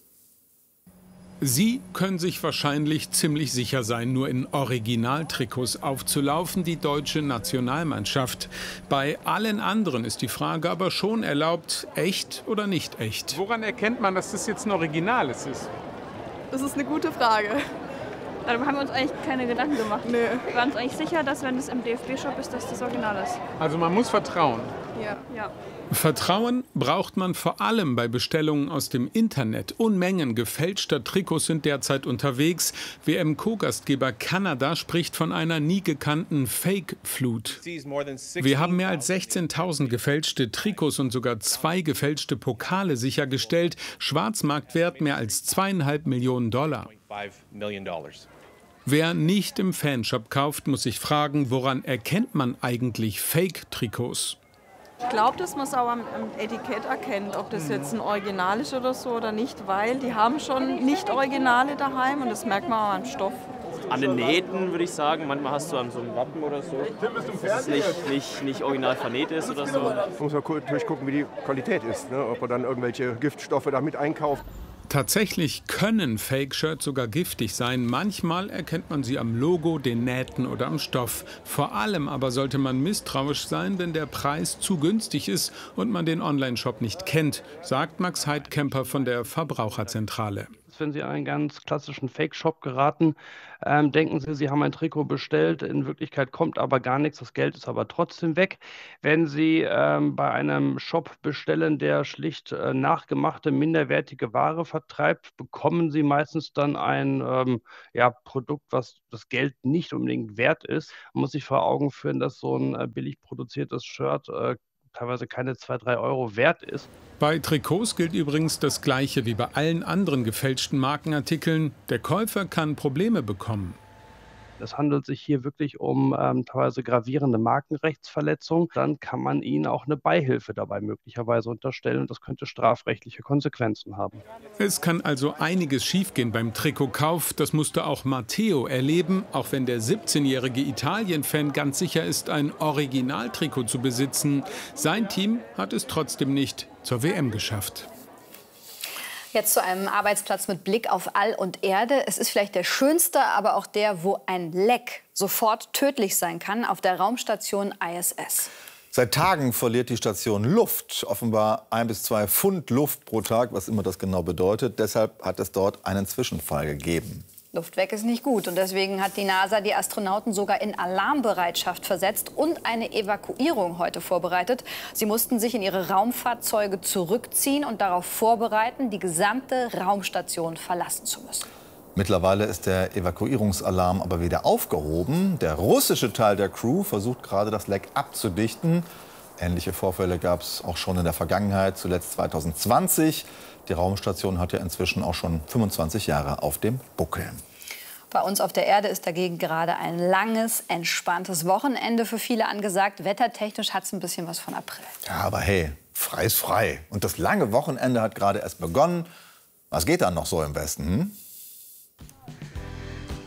Sie können sich wahrscheinlich ziemlich sicher sein, nur in Originaltrikots aufzulaufen, die deutsche Nationalmannschaft. Bei allen anderen ist die Frage aber schon erlaubt, echt oder nicht echt. Woran erkennt man, dass das jetzt ein Originales ist? Das ist eine gute Frage. Darüber haben wir uns eigentlich keine Gedanken gemacht. Nee. Wir waren uns eigentlich sicher, dass wenn es im D F B-Shop ist, dass das Original ist. Also man muss vertrauen. Ja. ja. Vertrauen braucht man vor allem bei Bestellungen aus dem Internet. Unmengen gefälschter Trikots sind derzeit unterwegs. W M-Co-Gastgeber Kanada spricht von einer nie gekannten Fake-Flut. Wir haben mehr als sechzehntausend gefälschte Trikots und sogar zwei gefälschte Pokale sichergestellt. Schwarzmarktwert mehr als zweieinhalb Millionen Dollar. Wer nicht im Fanshop kauft, muss sich fragen, woran erkennt man eigentlich Fake-Trikots? Ich glaube, dass man es auch am, am Etikett erkennt, ob das jetzt ein Original ist oder so oder nicht, weil die haben schon Nicht-Originale daheim und das merkt man auch am Stoff. An den Nähten würde ich sagen, manchmal hast du an so einem Wappen oder so, dass es nicht, nicht, nicht original vernäht ist oder so. Da muss man natürlich gucken, wie die Qualität ist, ne? Ob man dann irgendwelche Giftstoffe damit einkauft. Tatsächlich können Fake-Shirts sogar giftig sein. Manchmal erkennt man sie am Logo, den Nähten oder am Stoff. Vor allem aber sollte man misstrauisch sein, wenn der Preis zu günstig ist und man den Online-Shop nicht kennt, sagt Max Heidkemper von der Verbraucherzentrale. Wenn Sie in einen ganz klassischen Fake-Shop geraten, ähm, denken Sie, Sie haben ein Trikot bestellt, in Wirklichkeit kommt aber gar nichts, das Geld ist aber trotzdem weg. Wenn Sie ähm, bei einem Shop bestellen, der schlicht äh, nachgemachte, minderwertige Ware vertreibt, bekommen Sie meistens dann ein ähm, ja, Produkt, was das Geld nicht unbedingt wert ist. Man muss sich vor Augen führen, dass so ein äh, billig produziertes Shirt äh, teilweise keine zwei, drei Euro wert ist. Bei Trikots gilt übrigens das Gleiche wie bei allen anderen gefälschten Markenartikeln. Der Käufer kann Probleme bekommen. Es handelt sich hier wirklich um ähm, teilweise gravierende Markenrechtsverletzungen. Dann kann man ihnen auch eine Beihilfe dabei möglicherweise unterstellen. Und das könnte strafrechtliche Konsequenzen haben. Es kann also einiges schiefgehen beim Trikotkauf. Das musste auch Matteo erleben, auch wenn der siebzehnjährige Italien-Fan ganz sicher ist, ein Originaltrikot zu besitzen. Sein Team hat es trotzdem nicht zur W M geschafft. Jetzt zu einem Arbeitsplatz mit Blick auf All und Erde. Es ist vielleicht der schönste, aber auch der, wo ein Leck sofort tödlich sein kann, auf der Raumstation I S S. Seit Tagen verliert die Station Luft, offenbar ein bis zwei Pfund Luft pro Tag, was immer das genau bedeutet. Deshalb hat es dort einen Zwischenfall gegeben. Luft weg ist nicht gut und deswegen hat die NASA die Astronauten sogar in Alarmbereitschaft versetzt und eine Evakuierung heute vorbereitet. Sie mussten sich in ihre Raumfahrzeuge zurückziehen und darauf vorbereiten, die gesamte Raumstation verlassen zu müssen. Mittlerweile ist der Evakuierungsalarm aber wieder aufgehoben. Der russische Teil der Crew versucht gerade, das Leck abzudichten. Ähnliche Vorfälle gab es auch schon in der Vergangenheit, zuletzt zweitausendzwanzig. Die Raumstation hat ja inzwischen auch schon fünfundzwanzig Jahre auf dem Buckel. Bei uns auf der Erde ist dagegen gerade ein langes, entspanntes Wochenende für viele angesagt. Wettertechnisch hat es ein bisschen was von April. Ja, aber hey, frei ist frei. Und das lange Wochenende hat gerade erst begonnen. Was geht dann noch so im Westen? Hm?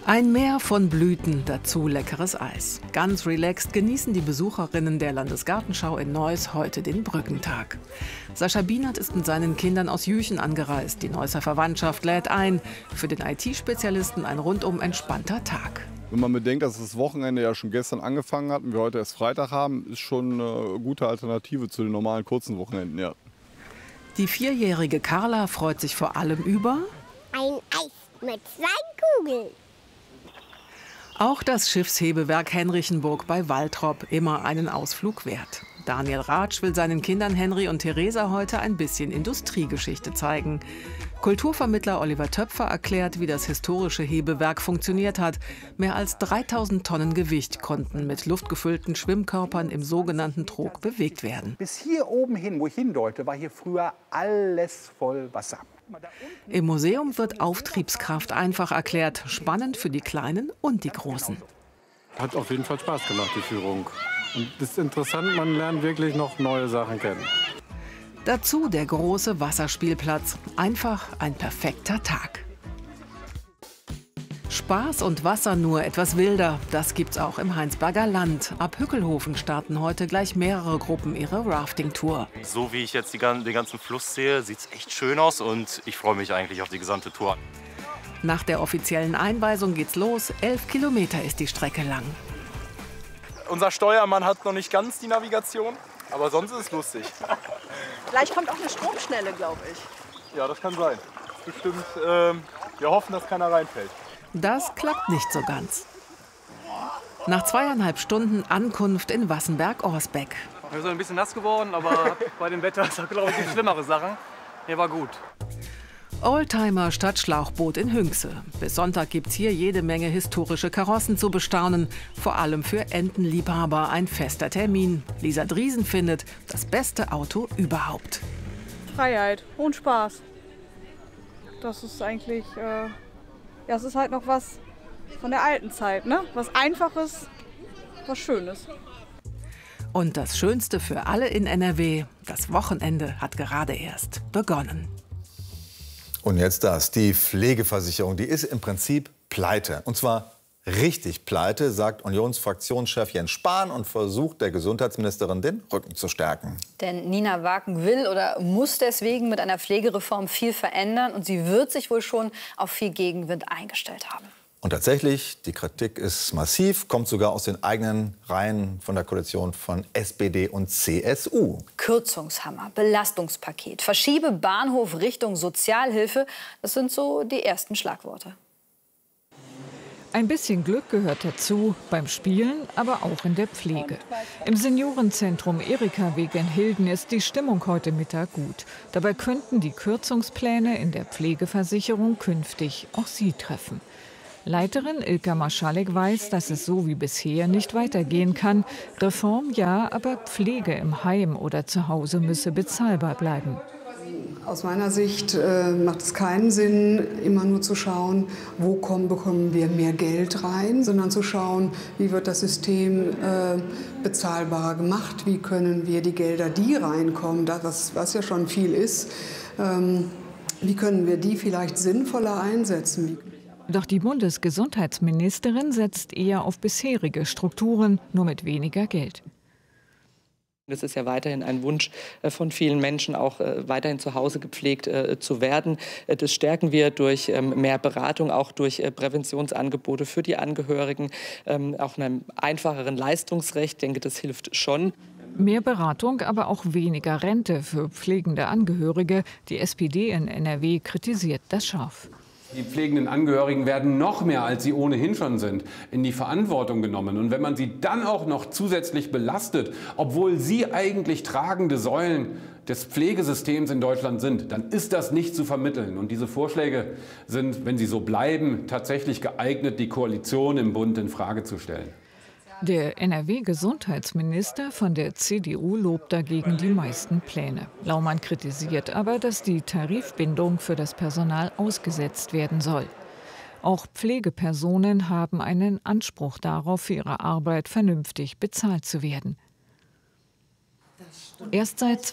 Ein Meer von Blüten, dazu leckeres Eis. Ganz relaxed genießen die Besucherinnen der Landesgartenschau in Neuss heute den Brückentag. Sascha Bienert ist mit seinen Kindern aus Jüchen angereist. Die Neusser Verwandtschaft lädt ein. Für den I T-Spezialisten ein rundum entspannter Tag. Wenn man bedenkt, dass das Wochenende ja schon gestern angefangen hat und wir heute erst Freitag haben, ist schon eine gute Alternative zu den normalen kurzen Wochenenden, ja. Die vierjährige Carla freut sich vor allem über ein Eis mit zwei Kugeln. Auch das Schiffshebewerk Henrichenburg bei Waltrop, immer einen Ausflug wert. Daniel Ratsch will seinen Kindern Henry und Theresa heute ein bisschen Industriegeschichte zeigen. Kulturvermittler Oliver Töpfer erklärt, wie das historische Hebewerk funktioniert hat. Mehr als dreitausend Tonnen Gewicht konnten mit luftgefüllten Schwimmkörpern im sogenannten Trog bewegt werden. Bis hier oben hin, wo ich hindeute, war hier früher alles voll Wasser. Im Museum wird Auftriebskraft einfach erklärt, spannend für die Kleinen und die Großen. Hat auf jeden Fall Spaß gemacht, die Führung. Und es ist interessant, man lernt wirklich noch neue Sachen kennen. Dazu der große Wasserspielplatz. Einfach ein perfekter Tag. Spaß und Wasser nur etwas wilder. Das gibt's auch im Heinsberger Land. Ab Hückelhofen starten heute gleich mehrere Gruppen ihre Rafting-Tour. So wie ich jetzt die, den ganzen Fluss sehe, sieht es echt schön aus und ich freue mich eigentlich auf die gesamte Tour. Nach der offiziellen Einweisung geht's los. Elf Kilometer ist die Strecke lang. Unser Steuermann hat noch nicht ganz die Navigation, aber sonst ist es lustig. Gleich kommt auch eine Stromschnelle, glaube ich. Ja, das kann sein. Bestimmt. Äh, wir hoffen, dass keiner reinfällt. Das klappt nicht so ganz. Nach zweieinhalb Stunden Ankunft in Wassenberg-Orsbeck. Wir sind ein bisschen nass geworden, aber bei dem Wetter ist das, glaube ich, die schlimmere Sachen. Hier war gut. Oldtimer statt Schlauchboot in Hünxe. Bis Sonntag gibt's hier jede Menge historische Karossen zu bestaunen. Vor allem für Entenliebhaber ein fester Termin. Lisa Driesen findet, das beste Auto überhaupt. Freiheit und Spaß. Das ist eigentlich, äh, ja, es ist halt noch was von der alten Zeit, ne? Was Einfaches, was Schönes. Und das Schönste für alle in N R W, das Wochenende hat gerade erst begonnen. Und jetzt das, die Pflegeversicherung, die ist im Prinzip pleite. Und zwar richtig pleite, sagt Unionsfraktionschef Jens Spahn und versucht der Gesundheitsministerin den Rücken zu stärken. Denn Nina Waken will oder muss deswegen mit einer Pflegereform viel verändern. Und sie wird sich wohl schon auf viel Gegenwind eingestellt haben. Und tatsächlich, die Kritik ist massiv, kommt sogar aus den eigenen Reihen von der Koalition von S P D und C S U. Kürzungshammer, Belastungspaket, verschiebe Bahnhof Richtung Sozialhilfe, das sind so die ersten Schlagworte. Ein bisschen Glück gehört dazu, beim Spielen, aber auch in der Pflege. Im Seniorenzentrum Erika-Weg in Hilden ist die Stimmung heute Mittag gut. Dabei könnten die Kürzungspläne in der Pflegeversicherung künftig auch sie treffen. Leiterin Ilka Marschalek weiß, dass es so wie bisher nicht weitergehen kann. Reform ja, aber Pflege im Heim oder zu Hause müsse bezahlbar bleiben. Aus meiner Sicht äh, macht es keinen Sinn, immer nur zu schauen, wo kommen, bekommen wir mehr Geld rein, sondern zu schauen, wie wird das System äh, bezahlbarer gemacht, wie können wir die Gelder, die reinkommen, das, was ja schon viel ist, ähm, wie können wir die vielleicht sinnvoller einsetzen. Doch die Bundesgesundheitsministerin setzt eher auf bisherige Strukturen, nur mit weniger Geld. Es ist ja weiterhin ein Wunsch von vielen Menschen, auch weiterhin zu Hause gepflegt zu werden. Das stärken wir durch mehr Beratung, auch durch Präventionsangebote für die Angehörigen, auch einem einfacheren Leistungsrecht. Ich denke, das hilft schon. Mehr Beratung, aber auch weniger Rente für pflegende Angehörige. Die S P D in N R W kritisiert das scharf. Die pflegenden Angehörigen werden noch mehr, als sie ohnehin schon sind, in die Verantwortung genommen. Und wenn man sie dann auch noch zusätzlich belastet, obwohl sie eigentlich tragende Säulen des Pflegesystems in Deutschland sind, dann ist das nicht zu vermitteln. Und diese Vorschläge sind, wenn sie so bleiben, tatsächlich geeignet, die Koalition im Bund in Frage zu stellen. Der N R W-Gesundheitsminister von der C D U lobt dagegen die meisten Pläne. Laumann kritisiert aber, dass die Tarifbindung für das Personal ausgesetzt werden soll. Auch Pflegepersonen haben einen Anspruch darauf, für ihre Arbeit vernünftig bezahlt zu werden. Erst seit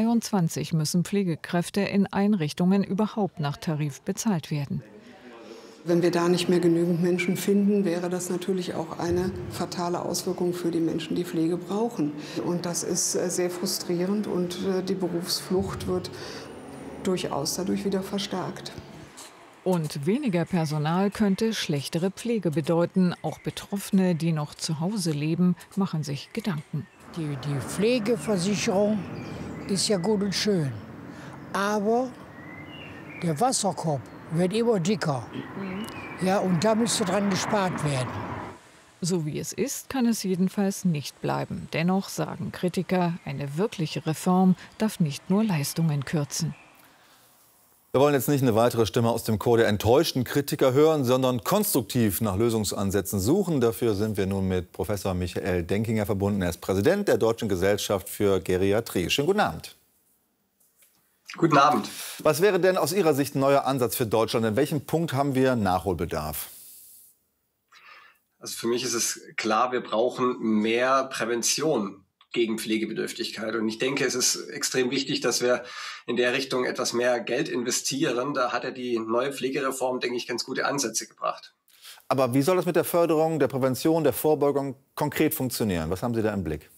zweitausenddreiundzwanzig müssen Pflegekräfte in Einrichtungen überhaupt nach Tarif bezahlt werden. Wenn wir da nicht mehr genügend Menschen finden, wäre das natürlich auch eine fatale Auswirkung für die Menschen, die Pflege brauchen. Und das ist sehr frustrierend und die Berufsflucht wird durchaus dadurch wieder verstärkt. Und weniger Personal könnte schlechtere Pflege bedeuten. Auch Betroffene, die noch zu Hause leben, machen sich Gedanken. Die, die Pflegeversicherung ist ja gut und schön, aber der Wasserkorb wird immer dicker. Ja, und da müsste dran gespart werden. So wie es ist, kann es jedenfalls nicht bleiben. Dennoch sagen Kritiker, eine wirkliche Reform darf nicht nur Leistungen kürzen. Wir wollen jetzt nicht eine weitere Stimme aus dem Chor der enttäuschten Kritiker hören, sondern konstruktiv nach Lösungsansätzen suchen. Dafür sind wir nun mit Professor Michael Denkinger verbunden. Er ist Präsident der Deutschen Gesellschaft für Geriatrie. Schönen guten Abend. Guten Abend. Was wäre denn aus Ihrer Sicht ein neuer Ansatz für Deutschland? In welchem Punkt haben wir Nachholbedarf? Also für mich ist es klar, wir brauchen mehr Prävention gegen Pflegebedürftigkeit. Und ich denke, es ist extrem wichtig, dass wir in der Richtung etwas mehr Geld investieren. Da hat ja die neue Pflegereform, denke ich, ganz gute Ansätze gebracht. Aber wie soll das mit der Förderung, der Prävention, der Vorbeugung konkret funktionieren? Was haben Sie da im Blick?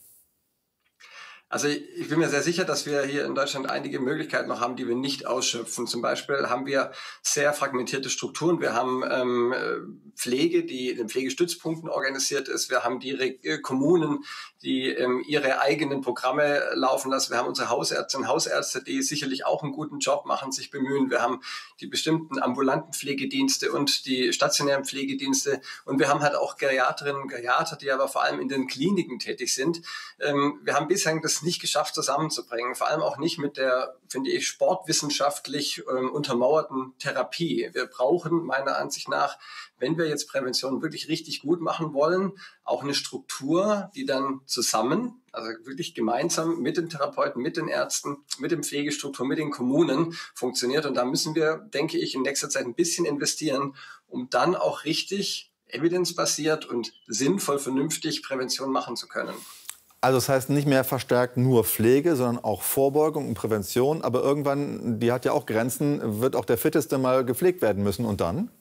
Also ich bin mir sehr sicher, dass wir hier in Deutschland einige Möglichkeiten noch haben, die wir nicht ausschöpfen. Zum Beispiel haben wir sehr fragmentierte Strukturen. Wir haben ähm, Pflege, die in den Pflegestützpunkten organisiert ist. Wir haben die Re- Kommunen, die ähm, ihre eigenen Programme laufen lassen. Wir haben unsere Hausärztinnen und Hausärzte, die sicherlich auch einen guten Job machen, sich bemühen. Wir haben die bestimmten ambulanten Pflegedienste und die stationären Pflegedienste. Und wir haben halt auch Geriatrinnen und Geriater, die aber vor allem in den Kliniken tätig sind. Ähm, wir haben bislang das nicht geschafft zusammenzubringen, vor allem auch nicht mit der, finde ich, sportwissenschaftlich ähm, untermauerten Therapie. Wir brauchen meiner Ansicht nach, wenn wir jetzt Prävention wirklich richtig gut machen wollen, auch eine Struktur, die dann zusammen, also wirklich gemeinsam mit den Therapeuten, mit den Ärzten, mit den Pflegestrukturen, mit den Kommunen funktioniert. Und da müssen wir, denke ich, in nächster Zeit ein bisschen investieren, um dann auch richtig evidenzbasiert und sinnvoll, vernünftig Prävention machen zu können. Also das heißt nicht mehr verstärkt nur Pflege, sondern auch Vorbeugung und Prävention. Aber irgendwann, die hat ja auch Grenzen, wird auch der Fitteste mal gepflegt werden müssen. Und dann?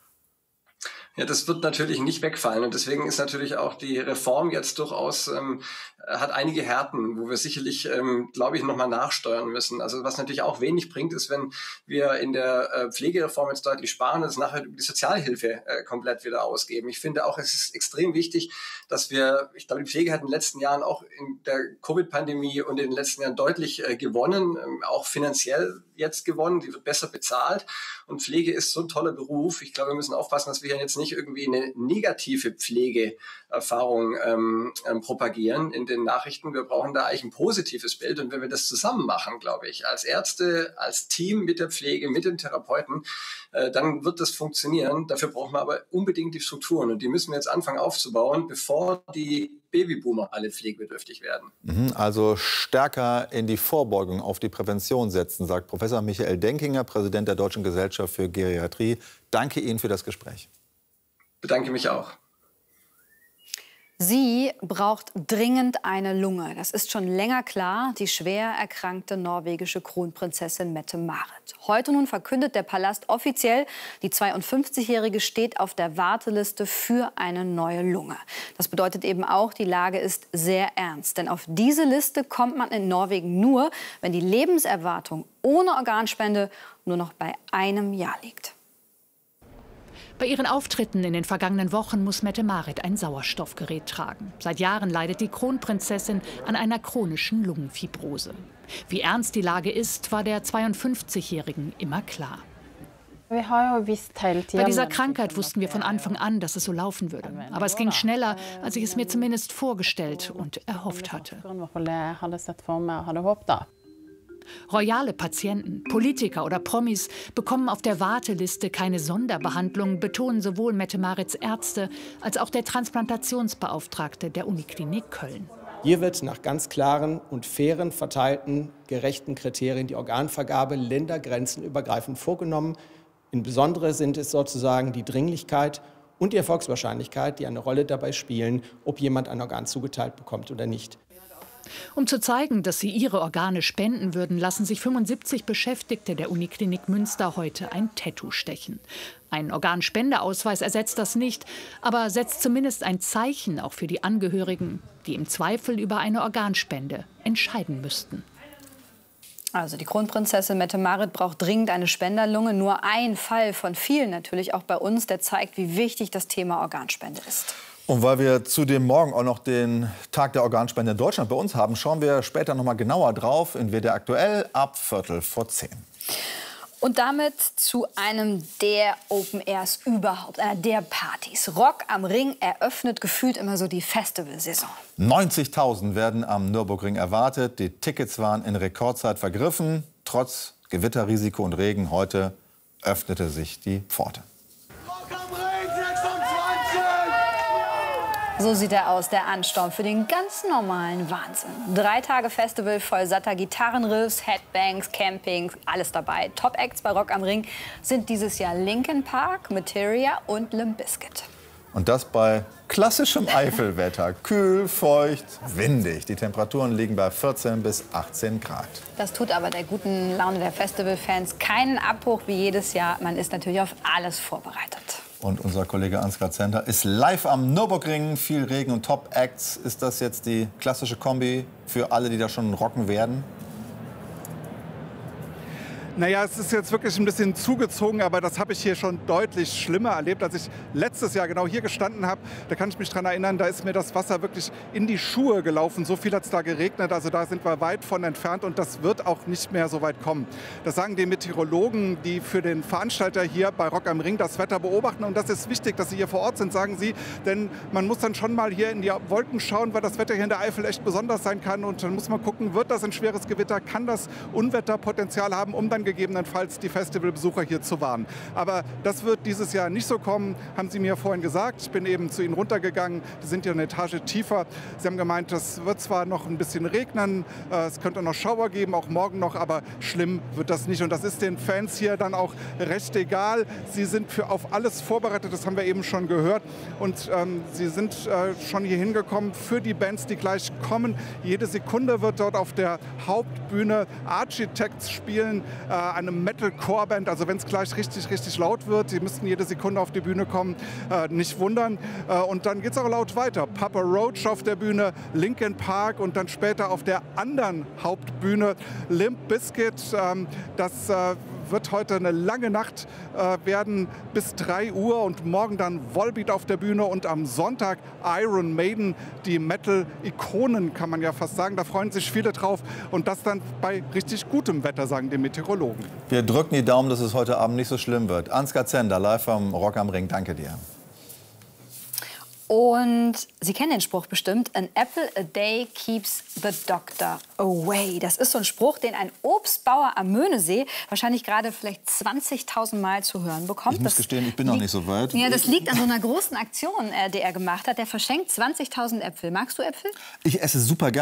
Ja, das wird natürlich nicht wegfallen. Und deswegen ist natürlich auch die Reform jetzt durchaus, ähm, hat einige Härten, wo wir sicherlich, ähm, glaube ich, nochmal nachsteuern müssen. Also was natürlich auch wenig bringt, ist, wenn wir in der äh, Pflegereform jetzt deutlich sparen und es nachher die Sozialhilfe äh, komplett wieder ausgeben. Ich finde auch, es ist extrem wichtig, dass wir, ich glaube, die Pflege hat in den letzten Jahren auch in der Covid-Pandemie und in den letzten Jahren deutlich äh, gewonnen, ähm, auch finanziell jetzt gewonnen, die wird besser bezahlt. Und Pflege ist so ein toller Beruf. Ich glaube, wir müssen aufpassen, dass wir hier jetzt nicht irgendwie eine negative Pflegeerfahrung ähm, ähm, propagieren in den Nachrichten. Wir brauchen da eigentlich ein positives Bild. Und wenn wir das zusammen machen, glaube ich, als Ärzte, als Team mit der Pflege, mit den Therapeuten, äh, dann wird das funktionieren. Dafür brauchen wir aber unbedingt die Strukturen. Und die müssen wir jetzt anfangen aufzubauen, bevor die Babyboomer alle pflegebedürftig werden. Also stärker in die Vorbeugung, auf die Prävention setzen, sagt Professor Michael Denkinger, Präsident der Deutschen Gesellschaft für Geriatrie. Danke Ihnen für das Gespräch. Bedanke mich auch. Sie braucht dringend eine Lunge. Das ist schon länger klar. Die schwer erkrankte norwegische Kronprinzessin Mette-Marit. Heute nun verkündet der Palast offiziell, die zweiundfünfzigjährige steht auf der Warteliste für eine neue Lunge. Das bedeutet eben auch, die Lage ist sehr ernst. Denn auf diese Liste kommt man in Norwegen nur, wenn die Lebenserwartung ohne Organspende nur noch bei einem Jahr liegt. Bei ihren Auftritten in den vergangenen Wochen muss Mette-Marit ein Sauerstoffgerät tragen. Seit Jahren leidet die Kronprinzessin an einer chronischen Lungenfibrose. Wie ernst die Lage ist, war der zweiundfünfzigjährigen immer klar. Bei dieser Krankheit wussten wir von Anfang an, dass es so laufen würde. Aber es ging schneller, als ich es mir zumindest vorgestellt und erhofft hatte. Royale Patienten, Politiker oder Promis bekommen auf der Warteliste keine Sonderbehandlung, betonen sowohl Mette-Marits Ärzte als auch der Transplantationsbeauftragte der Uniklinik Köln. Hier wird nach ganz klaren und fairen, verteilten, gerechten Kriterien die Organvergabe ländergrenzenübergreifend vorgenommen. Insbesondere sind es sozusagen die Dringlichkeit und die Erfolgswahrscheinlichkeit, die eine Rolle dabei spielen, ob jemand ein Organ zugeteilt bekommt oder nicht. Um zu zeigen, dass sie ihre Organe spenden würden, lassen sich fünfundsiebzig Beschäftigte der Uniklinik Münster heute ein Tattoo stechen. Ein Organspendeausweis ersetzt das nicht, aber setzt zumindest ein Zeichen auch für die Angehörigen, die im Zweifel über eine Organspende entscheiden müssten. Also die Kronprinzessin Mette-Marit braucht dringend eine Spenderlunge. Nur ein Fall von vielen natürlich auch bei uns, der zeigt, wie wichtig das Thema Organspende ist. Und weil wir zudem morgen auch noch den Tag der Organspende in Deutschland bei uns haben, schauen wir später noch mal genauer drauf in W D R aktuell ab Viertel vor zehn. Und damit zu einem der Open Airs überhaupt, einer der Partys. Rock am Ring eröffnet gefühlt immer so die Festivalsaison. neunzigtausend werden am Nürburgring erwartet. Die Tickets waren in Rekordzeit vergriffen. Trotz Gewitterrisiko und Regen heute öffnete sich die Pforte. So sieht er aus, der Ansturm für den ganz normalen Wahnsinn. Drei Tage Festival voll satter Gitarrenriffs, Headbangs, Campings, alles dabei. Top-Acts bei Rock am Ring sind dieses Jahr Linkin Park, Materia und Limp Bizkit. Und das bei klassischem Eifelwetter. Kühl, feucht, windig. Die Temperaturen liegen bei vierzehn bis achtzehn Grad. Das tut aber der guten Laune der Festivalfans keinen Abbruch wie jedes Jahr. Man ist natürlich auf alles vorbereitet. Und unser Kollege Ansgar Zender ist live am Nürburgring. Viel Regen und Top-Acts. Ist das jetzt die klassische Kombi für alle, die da schon rocken werden? Naja, es ist jetzt wirklich ein bisschen zugezogen, aber das habe ich hier schon deutlich schlimmer erlebt, als ich letztes Jahr genau hier gestanden habe. Da kann ich mich dran erinnern, da ist mir das Wasser wirklich in die Schuhe gelaufen. So viel hat es da geregnet, also da sind wir weit von entfernt und das wird auch nicht mehr so weit kommen. Das sagen die Meteorologen, die für den Veranstalter hier bei Rock am Ring das Wetter beobachten. Und das ist wichtig, dass sie hier vor Ort sind, sagen sie, denn man muss dann schon mal hier in die Wolken schauen, weil das Wetter hier in der Eifel echt besonders sein kann. Und dann muss man gucken, wird das ein schweres Gewitter, kann das Unwetterpotenzial haben, um dann gegebenenfalls die Festivalbesucher hier zu warnen. Aber das wird dieses Jahr nicht so kommen, haben Sie mir vorhin gesagt. Ich bin eben zu Ihnen runtergegangen, die sind ja eine Etage tiefer. Sie haben gemeint, es wird zwar noch ein bisschen regnen, es könnte noch Schauer geben, auch morgen noch, aber schlimm wird das nicht. Und das ist den Fans hier dann auch recht egal. Sie sind für auf alles vorbereitet, das haben wir eben schon gehört. Und ähm, sie sind äh, schon hier hingekommen für die Bands, die gleich kommen. Jede Sekunde wird dort auf der Hauptbühne Architects spielen, äh, eine Metal-Core-Band. Also wenn es gleich richtig, richtig laut wird, sie müssten jede Sekunde auf die Bühne kommen, äh, nicht wundern. Äh, und dann geht es auch laut weiter. Papa Roach auf der Bühne, Linkin Park und dann später auf der anderen Hauptbühne Limp Bizkit. Ähm, das äh, wird heute eine lange Nacht äh, werden bis drei Uhr und morgen dann Volbeat auf der Bühne und am Sonntag Iron Maiden, die Metal-Ikonen, kann man ja fast sagen. Da freuen sich viele drauf und das dann bei richtig gutem Wetter, sagen die Meteorologen. Wir drücken die Daumen, dass es heute Abend nicht so schlimm wird. Ansgar Zender, live am Rock am Ring. Danke dir. Und Sie kennen den Spruch bestimmt, an apple a day keeps the doctor away. Das ist so ein Spruch, den ein Obstbauer am Möhnesee wahrscheinlich gerade vielleicht zwanzigtausend Mal zu hören bekommt. Ich muss das gestehen, ich bin noch nicht so weit. Ja, das liegt an so einer großen Aktion, äh, die er gemacht hat. Der verschenkt zwanzigtausend Äpfel. Magst du Äpfel? Ich esse super gerne.